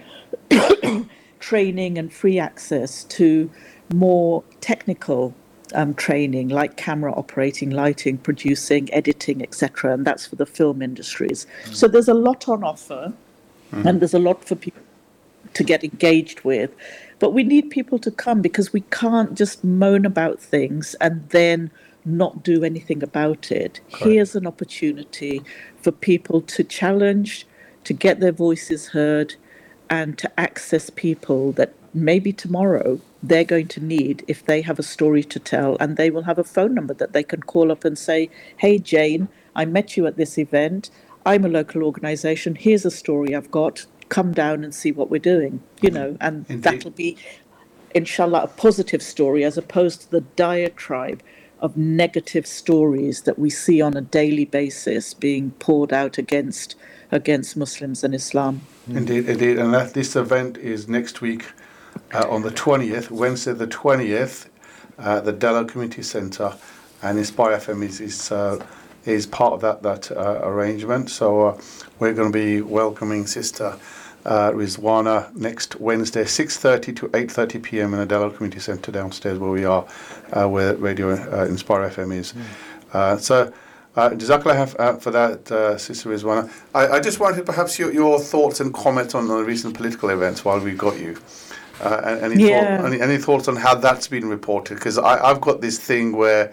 [SPEAKER 15] training and free access to more technical Um, training like camera operating, lighting, producing, editing, et cetera, and that's for the film industries. Mm. So there's a lot on offer, mm. and there's a lot for people to get engaged with. But we need people to come, because we can't just moan about things and then not do anything about it. Correct. Here's an opportunity for people to challenge, to get their voices heard, and to access people that maybe tomorrow they're going to need if they have a story to tell, and they will have a phone number that they can call up and say, hey, Jane, I met you at this event. I'm a local organisation. Here's a story I've got. Come down and see what we're doing, you know, and Indeed. That'll be, inshallah, a positive story as opposed to the diatribe of negative stories that we see on a daily basis being poured out against against Muslims and Islam.
[SPEAKER 1] Indeed, indeed. And that this event is next week uh, on the twentieth, Wednesday the twentieth, uh, the Delo Community Centre, and Inspire F M is is, uh, is part of that that uh, arrangement. So uh, we're going to be welcoming Sister uh, Rizwana next Wednesday, six thirty to eight thirty p.m. in the Delo Community Centre downstairs where we are, uh, where Radio uh, Inspire F M is. Mm. Uh, so Uh, Jazakallah uh, for that, uh, Sister Rizwana. I, I just wanted perhaps your, your thoughts and comments on the recent political events while we've got you. Uh, any,
[SPEAKER 15] Yeah.
[SPEAKER 1] thought, any, any thoughts on how that's been reported? Because I've got this thing where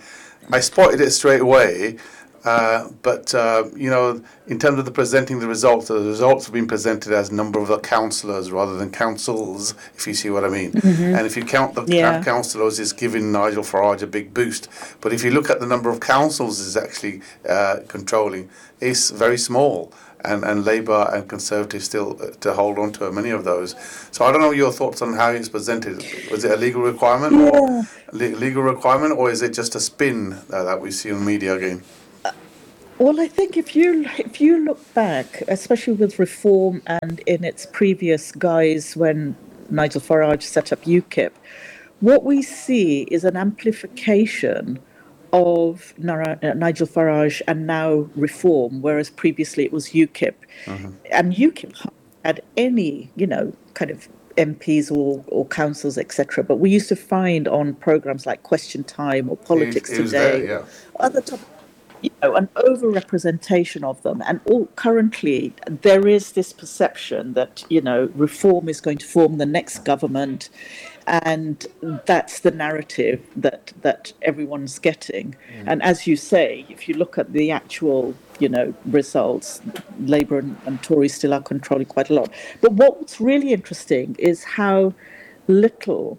[SPEAKER 1] I spotted it straight away. Uh, but, uh, you know, in terms of the presenting the results, the results have been presented as number of the councillors rather than councils, if you see what I mean.
[SPEAKER 15] Mhm.
[SPEAKER 1] And if you count the
[SPEAKER 15] Yeah.
[SPEAKER 1] councillors, it's giving Nigel Farage a big boost. But if you look at the number of councils is actually uh, controlling, it's very small. And, and Labour and Conservatives still uh, to hold on to many of those. So I don't know your thoughts on how it's presented. Was it a legal requirement or le- legal requirement, or is it just a spin uh, that we see on media again?
[SPEAKER 15] Well, I think if you if you look back, especially with Reform and in its previous guise when Nigel Farage set up UKIP, what we see is an amplification of Nara, uh, Nigel Farage and now Reform, whereas previously it was UKIP.
[SPEAKER 1] Mm-hmm.
[SPEAKER 15] And UKIP had any, you know, kind of M Ps or, or councils, et cetera. But we used to find on programs like Question Time or Politics
[SPEAKER 1] It was
[SPEAKER 15] Today,
[SPEAKER 1] there, yeah.
[SPEAKER 15] other topics, you know, an overrepresentation of them. And all, currently, there is this perception that, you know, Reform is going to form the next government, and that's the narrative that that everyone's getting.
[SPEAKER 2] Mm.
[SPEAKER 15] And as you say, if you look at the actual, you know, results, Labour and, and Tories still are controlling quite a lot. But what's really interesting is how little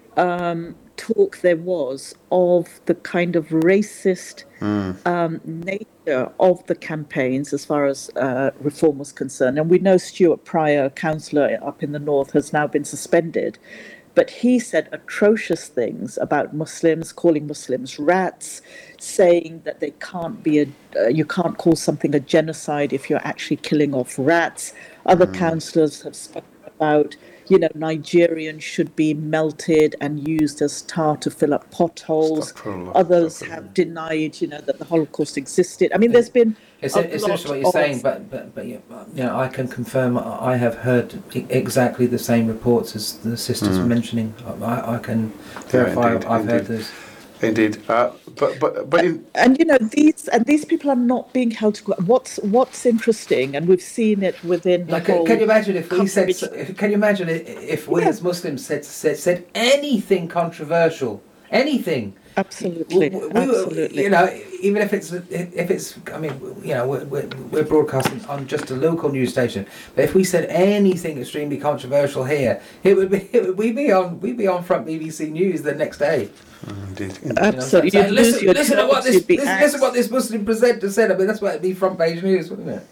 [SPEAKER 15] um, talk there was of the kind of racist
[SPEAKER 1] Mm.
[SPEAKER 15] um, nature of the campaigns as far as uh, Reform was concerned. And we know Stuart Pryor, a councillor up in the north, has now been suspended. But he said atrocious things about Muslims, calling Muslims rats, saying that they can't be a, uh, you can't call something a genocide if you're actually killing off rats. Other
[SPEAKER 1] Mm.
[SPEAKER 15] councillors have spoken about, you know, Nigerians should be melted and used as tar to fill up potholes.
[SPEAKER 1] Astaghfirullah,
[SPEAKER 15] Others have denied, you know, that the Holocaust existed. I mean, there's been
[SPEAKER 2] It's,
[SPEAKER 15] a
[SPEAKER 2] it's
[SPEAKER 15] lot
[SPEAKER 2] interesting what you're
[SPEAKER 15] of-
[SPEAKER 2] saying, but but but you know, I can confirm I have heard e- exactly the same reports as the sisters
[SPEAKER 1] Mm.
[SPEAKER 2] mentioning. I, I can
[SPEAKER 1] Yeah,
[SPEAKER 2] verify
[SPEAKER 1] indeed,
[SPEAKER 2] I've heard
[SPEAKER 1] indeed.
[SPEAKER 2] this.
[SPEAKER 1] Indeed, uh, but but but in,
[SPEAKER 15] and you know these and these people are not being held to. What's what's interesting, and we've seen it within the
[SPEAKER 2] Like, can,
[SPEAKER 15] whole.
[SPEAKER 2] can you imagine if we said?
[SPEAKER 15] coverage-
[SPEAKER 2] If, can you imagine i- if we as Muslims said said said anything controversial, anything?
[SPEAKER 15] Absolutely,
[SPEAKER 2] We- we were-
[SPEAKER 15] absolutely.
[SPEAKER 2] You know, even if it's if it's, I mean, you know, we're, we're, we're broadcasting on just a local news station. But if we said anything extremely controversial here, it would be it would, we'd be on we'd be on front B B C News the next day.
[SPEAKER 1] Indeed.
[SPEAKER 15] Absolutely.
[SPEAKER 2] You know,
[SPEAKER 15] You'd
[SPEAKER 2] listen,
[SPEAKER 15] lose your
[SPEAKER 2] listen to what
[SPEAKER 15] jobs,
[SPEAKER 2] this,
[SPEAKER 15] you'd be
[SPEAKER 2] listen,
[SPEAKER 15] axed.
[SPEAKER 2] listen what this Muslim presenter said. I mean, that's why it'd be front page news, wouldn't it?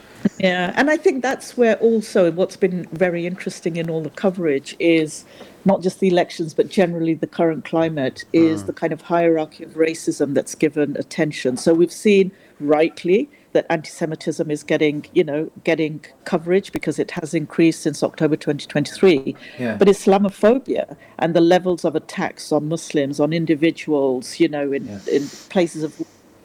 [SPEAKER 15] Yeah, and I think that's where also what's been very interesting in all the coverage is not just the elections, but generally the current climate is
[SPEAKER 1] Mm.
[SPEAKER 15] the kind of hierarchy of racism that's given attention. So we've seen rightly that anti-Semitism is getting, you know, getting coverage because it has increased since October twenty twenty-three.
[SPEAKER 2] Yeah.
[SPEAKER 15] But Islamophobia and the levels of attacks on Muslims, on individuals, you know, in, in places of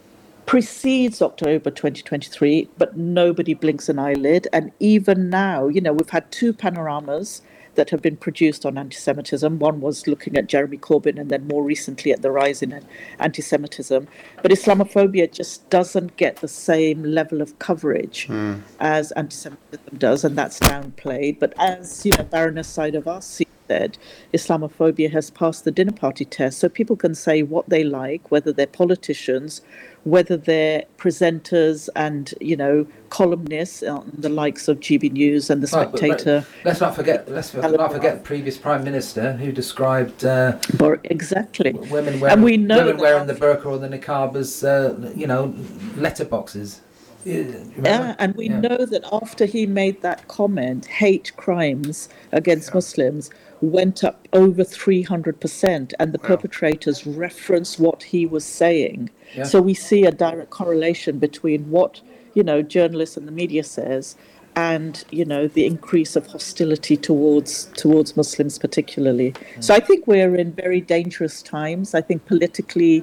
[SPEAKER 15] precedes October twenty twenty-three, but nobody blinks an eyelid. And even now, you know, we've had two panoramas that have been produced on anti-Semitism. One was looking at Jeremy Corbyn, and then more recently at the rise in anti-Semitism. But Islamophobia just doesn't get the same level of coverage
[SPEAKER 1] Mm.
[SPEAKER 15] as anti-Semitism does, and that's downplayed. But as, you know, Baroness Saidovasi said, Islamophobia has passed the dinner party test, so people can say what they like, whether they're politicians, whether they're presenters and, you know, columnists on the likes of G B News and The
[SPEAKER 2] Right, but- but
[SPEAKER 15] Spectator.
[SPEAKER 2] let's not forget. Let's not forget the previous prime minister who described uh,
[SPEAKER 15] exactly
[SPEAKER 2] women wearing
[SPEAKER 15] And we know
[SPEAKER 2] women
[SPEAKER 15] that
[SPEAKER 2] wearing the burqa or the niqab as uh, you know, letterboxes. Yeah,
[SPEAKER 15] Yeah, and we
[SPEAKER 2] Yeah.
[SPEAKER 15] know that after he made that comment, hate crimes against Muslims went up over three hundred percent, and the perpetrators referenced what he was saying.
[SPEAKER 2] Yeah.
[SPEAKER 15] So we see a direct correlation between what, you know, journalists and the media says and, you know, the increase of hostility towards towards Muslims particularly. So I think we're in very dangerous times. I think politically,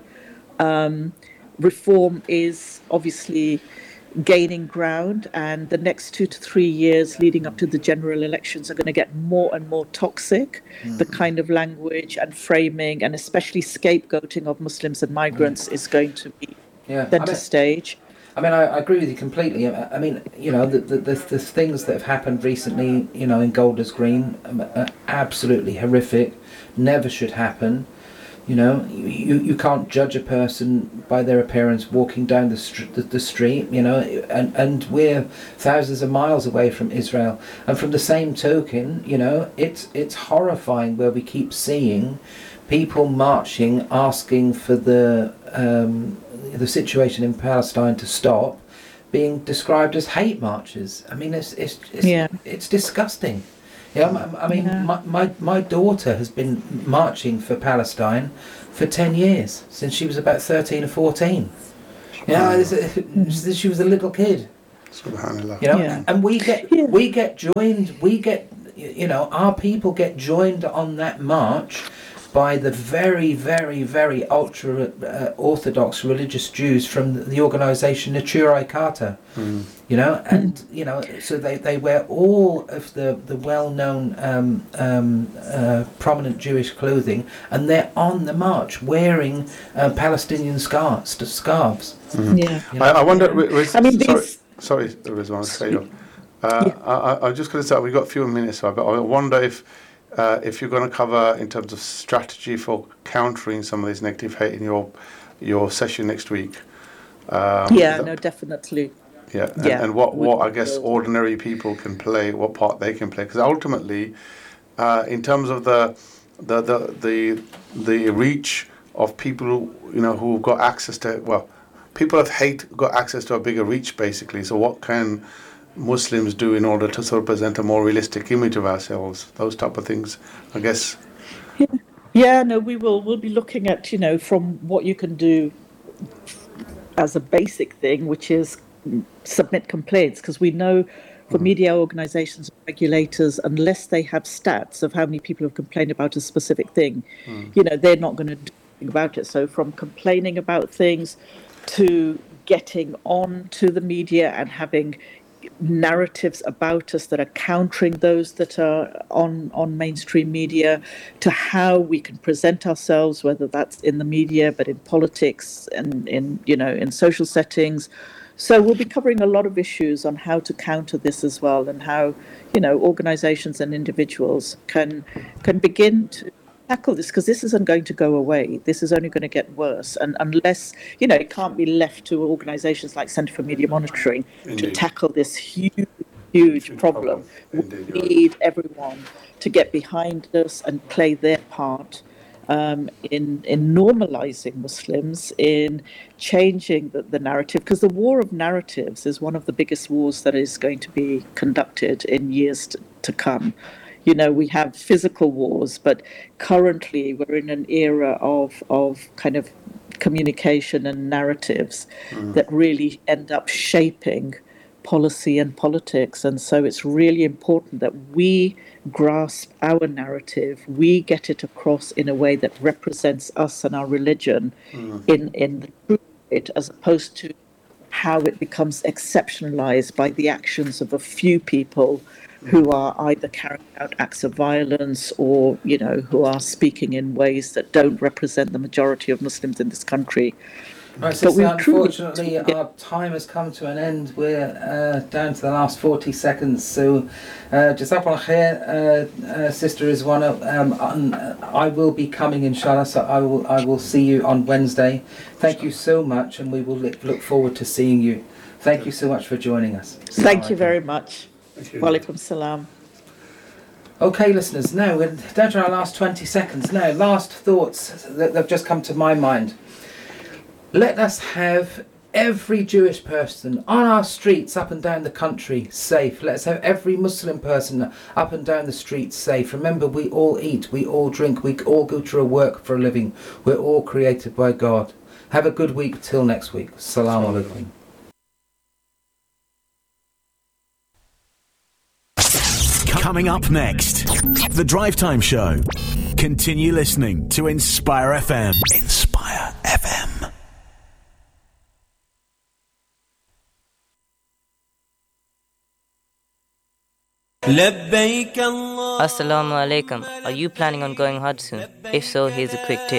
[SPEAKER 15] um, reform is obviously gaining ground, and the next two to three years leading up to the general elections are going to get more and more toxic.
[SPEAKER 2] Mm.
[SPEAKER 15] The kind of language and framing, and especially scapegoating of Muslims and migrants, is going to be
[SPEAKER 2] Yeah, I
[SPEAKER 15] centre
[SPEAKER 2] mean-
[SPEAKER 15] stage.
[SPEAKER 2] I mean, I, I agree with you completely. I, I mean, you know, the, the the the things that have happened recently, you know, in Golders Green, um, are absolutely horrific. Never should happen. You know, you, you can't judge a person by their appearance walking down the, str- the, the street, you know, and, and we're thousands of miles away from Israel. And from the same token, you know, it's it's horrifying where we keep seeing people marching, asking for the um, the situation in Palestine to stop, being described as hate marches. I mean, it's it's it's,
[SPEAKER 15] Yeah.
[SPEAKER 2] it's disgusting. Yeah, I I mean,
[SPEAKER 15] Yeah.
[SPEAKER 2] my, my my daughter has been marching for Palestine for ten years, since she was about thirteen or fourteen. Yeah, it's a- since she was a little kid.
[SPEAKER 1] Subhanallah.
[SPEAKER 2] You know,
[SPEAKER 15] Yeah.
[SPEAKER 2] and we get we get joined. We get, you know, our people get joined on that march by the very, very, very ultra uh, orthodox religious Jews from the, the organisation Neturei Karta.
[SPEAKER 1] Mm.
[SPEAKER 2] You know, and you know, so they, they wear all of the the well known um, um, uh, prominent Jewish clothing, and they're on the march wearing uh, Palestinian scarves. scarves.
[SPEAKER 1] Mhm.
[SPEAKER 15] Yeah.
[SPEAKER 2] You know?
[SPEAKER 1] I, I wonder. Riz, Riz,
[SPEAKER 15] I mean,
[SPEAKER 1] sorry,
[SPEAKER 15] these-
[SPEAKER 1] sorry, Rizwan, say you. Uh, I, I, I'm just going to say we've got a few minutes, but I wonder if uh, if you're going to cover in terms of strategy for countering some of this negative hate in your your session next week. Um,
[SPEAKER 15] Yeah,
[SPEAKER 1] is that-
[SPEAKER 15] no, definitely.
[SPEAKER 1] Yeah, and,
[SPEAKER 15] Yeah,
[SPEAKER 1] and what,
[SPEAKER 15] we
[SPEAKER 1] what I
[SPEAKER 15] can
[SPEAKER 1] guess
[SPEAKER 15] build.
[SPEAKER 1] ordinary people can play, what part they can play, because ultimately, uh, in terms of the the, the the the reach of people who, you know, who've got access to, well, people of hate got access to a bigger reach, basically. So what can Muslims do in order to sort of present a more realistic image of ourselves? Those type of things, I guess.
[SPEAKER 15] Yeah, no, we will. We'll be looking at, you know, from what you can do as a basic thing, which is submit complaints, because we know for media organizations and regulators, unless they have stats of how many people have complained about a specific thing, you know, they're not going to do anything about it. So from complaining about things to getting on to the media and having narratives about us that are countering those that are on on mainstream media, to how we can present ourselves, whether that's in the media but in politics and in, you know, in social settings. So we'll be covering a lot of issues on how to counter this as well, and how, you know, organizations and individuals can can begin to tackle this, because this isn't going to go away. This is only going to get worse, and unless, you know, it can't be left to organizations like Centre for Media Monitoring to
[SPEAKER 1] Indeed.
[SPEAKER 15] tackle this huge, huge problem.
[SPEAKER 1] Indeed,
[SPEAKER 15] We need everyone to get behind us and play their part um, in in normalizing Muslims, in changing the, the narrative, because the war of narratives is one of the biggest wars that is going to be conducted in years to, to come. You know, we have physical wars, but currently we're in an era of of kind of communication and narratives
[SPEAKER 1] Mm.
[SPEAKER 15] that really end up shaping policy and politics. And so it's really important that we grasp our narrative, we get it across in a way that represents us and our religion
[SPEAKER 1] Mm.
[SPEAKER 15] in, in the truth of it, as opposed to how it becomes exceptionalized by the actions of a few people who are either carrying out acts of violence or, you know, who are speaking in ways that don't represent the majority of Muslims in this country.
[SPEAKER 2] Right,
[SPEAKER 15] But
[SPEAKER 2] sister,
[SPEAKER 15] we truly-
[SPEAKER 2] unfortunately, our time has come to an end. We're uh, down to the last forty seconds. So, uh, Jazakallah khair, uh, uh, Sister Rizwana. Um, um, I will be coming, inshallah, so I will, I will see you on Wednesday. Thank you so much, and we will look, look forward to seeing you. Thank you so much for joining us.
[SPEAKER 15] Thank you very much.
[SPEAKER 1] Thank you.
[SPEAKER 15] Walaikum salam.
[SPEAKER 2] Okay, listeners, now we're down to our last twenty seconds. Now, last thoughts that have just come to my mind. Let us have every Jewish person on our streets up and down the country safe. Let's have every Muslim person up and down the streets safe. Remember, we all eat, we all drink, we all go to work for a living. We're all created by God. Have a good week till next week. Assalamu alaikum.
[SPEAKER 3] Coming up next, The Drive Time Show. Continue listening to Inspire F M. Inspire F M.
[SPEAKER 16] Assalamu alaikum. Are you planning on going Hajj soon? If so, here's a quick tip.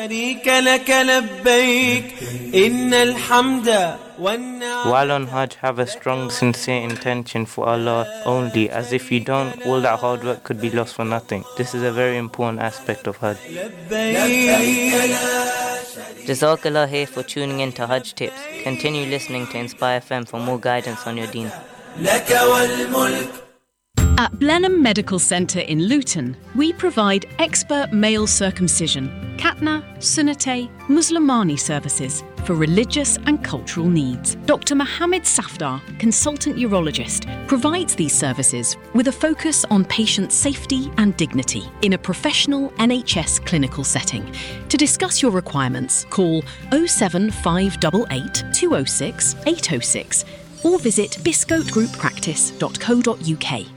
[SPEAKER 16] While on Hajj, have a strong, sincere intention for Allah only, as if you don't, all that hard work could be lost for nothing. This is a very important aspect of Hajj. Jazakallah here for tuning in to Hajj Tips. Continue listening to Inspire F M for more guidance on your deen.
[SPEAKER 17] At Blenheim Medical Centre in Luton, we provide expert male circumcision, Khatna, Sunnate, Muslimani services for religious and cultural needs. Doctor Mohammed Safdar, consultant urologist, provides these services with a focus on patient safety and dignity in a professional N H S clinical setting. To discuss your requirements, call oh seven five eight eight, two oh six, eight oh six or visit biscote group practice dot co dot uk.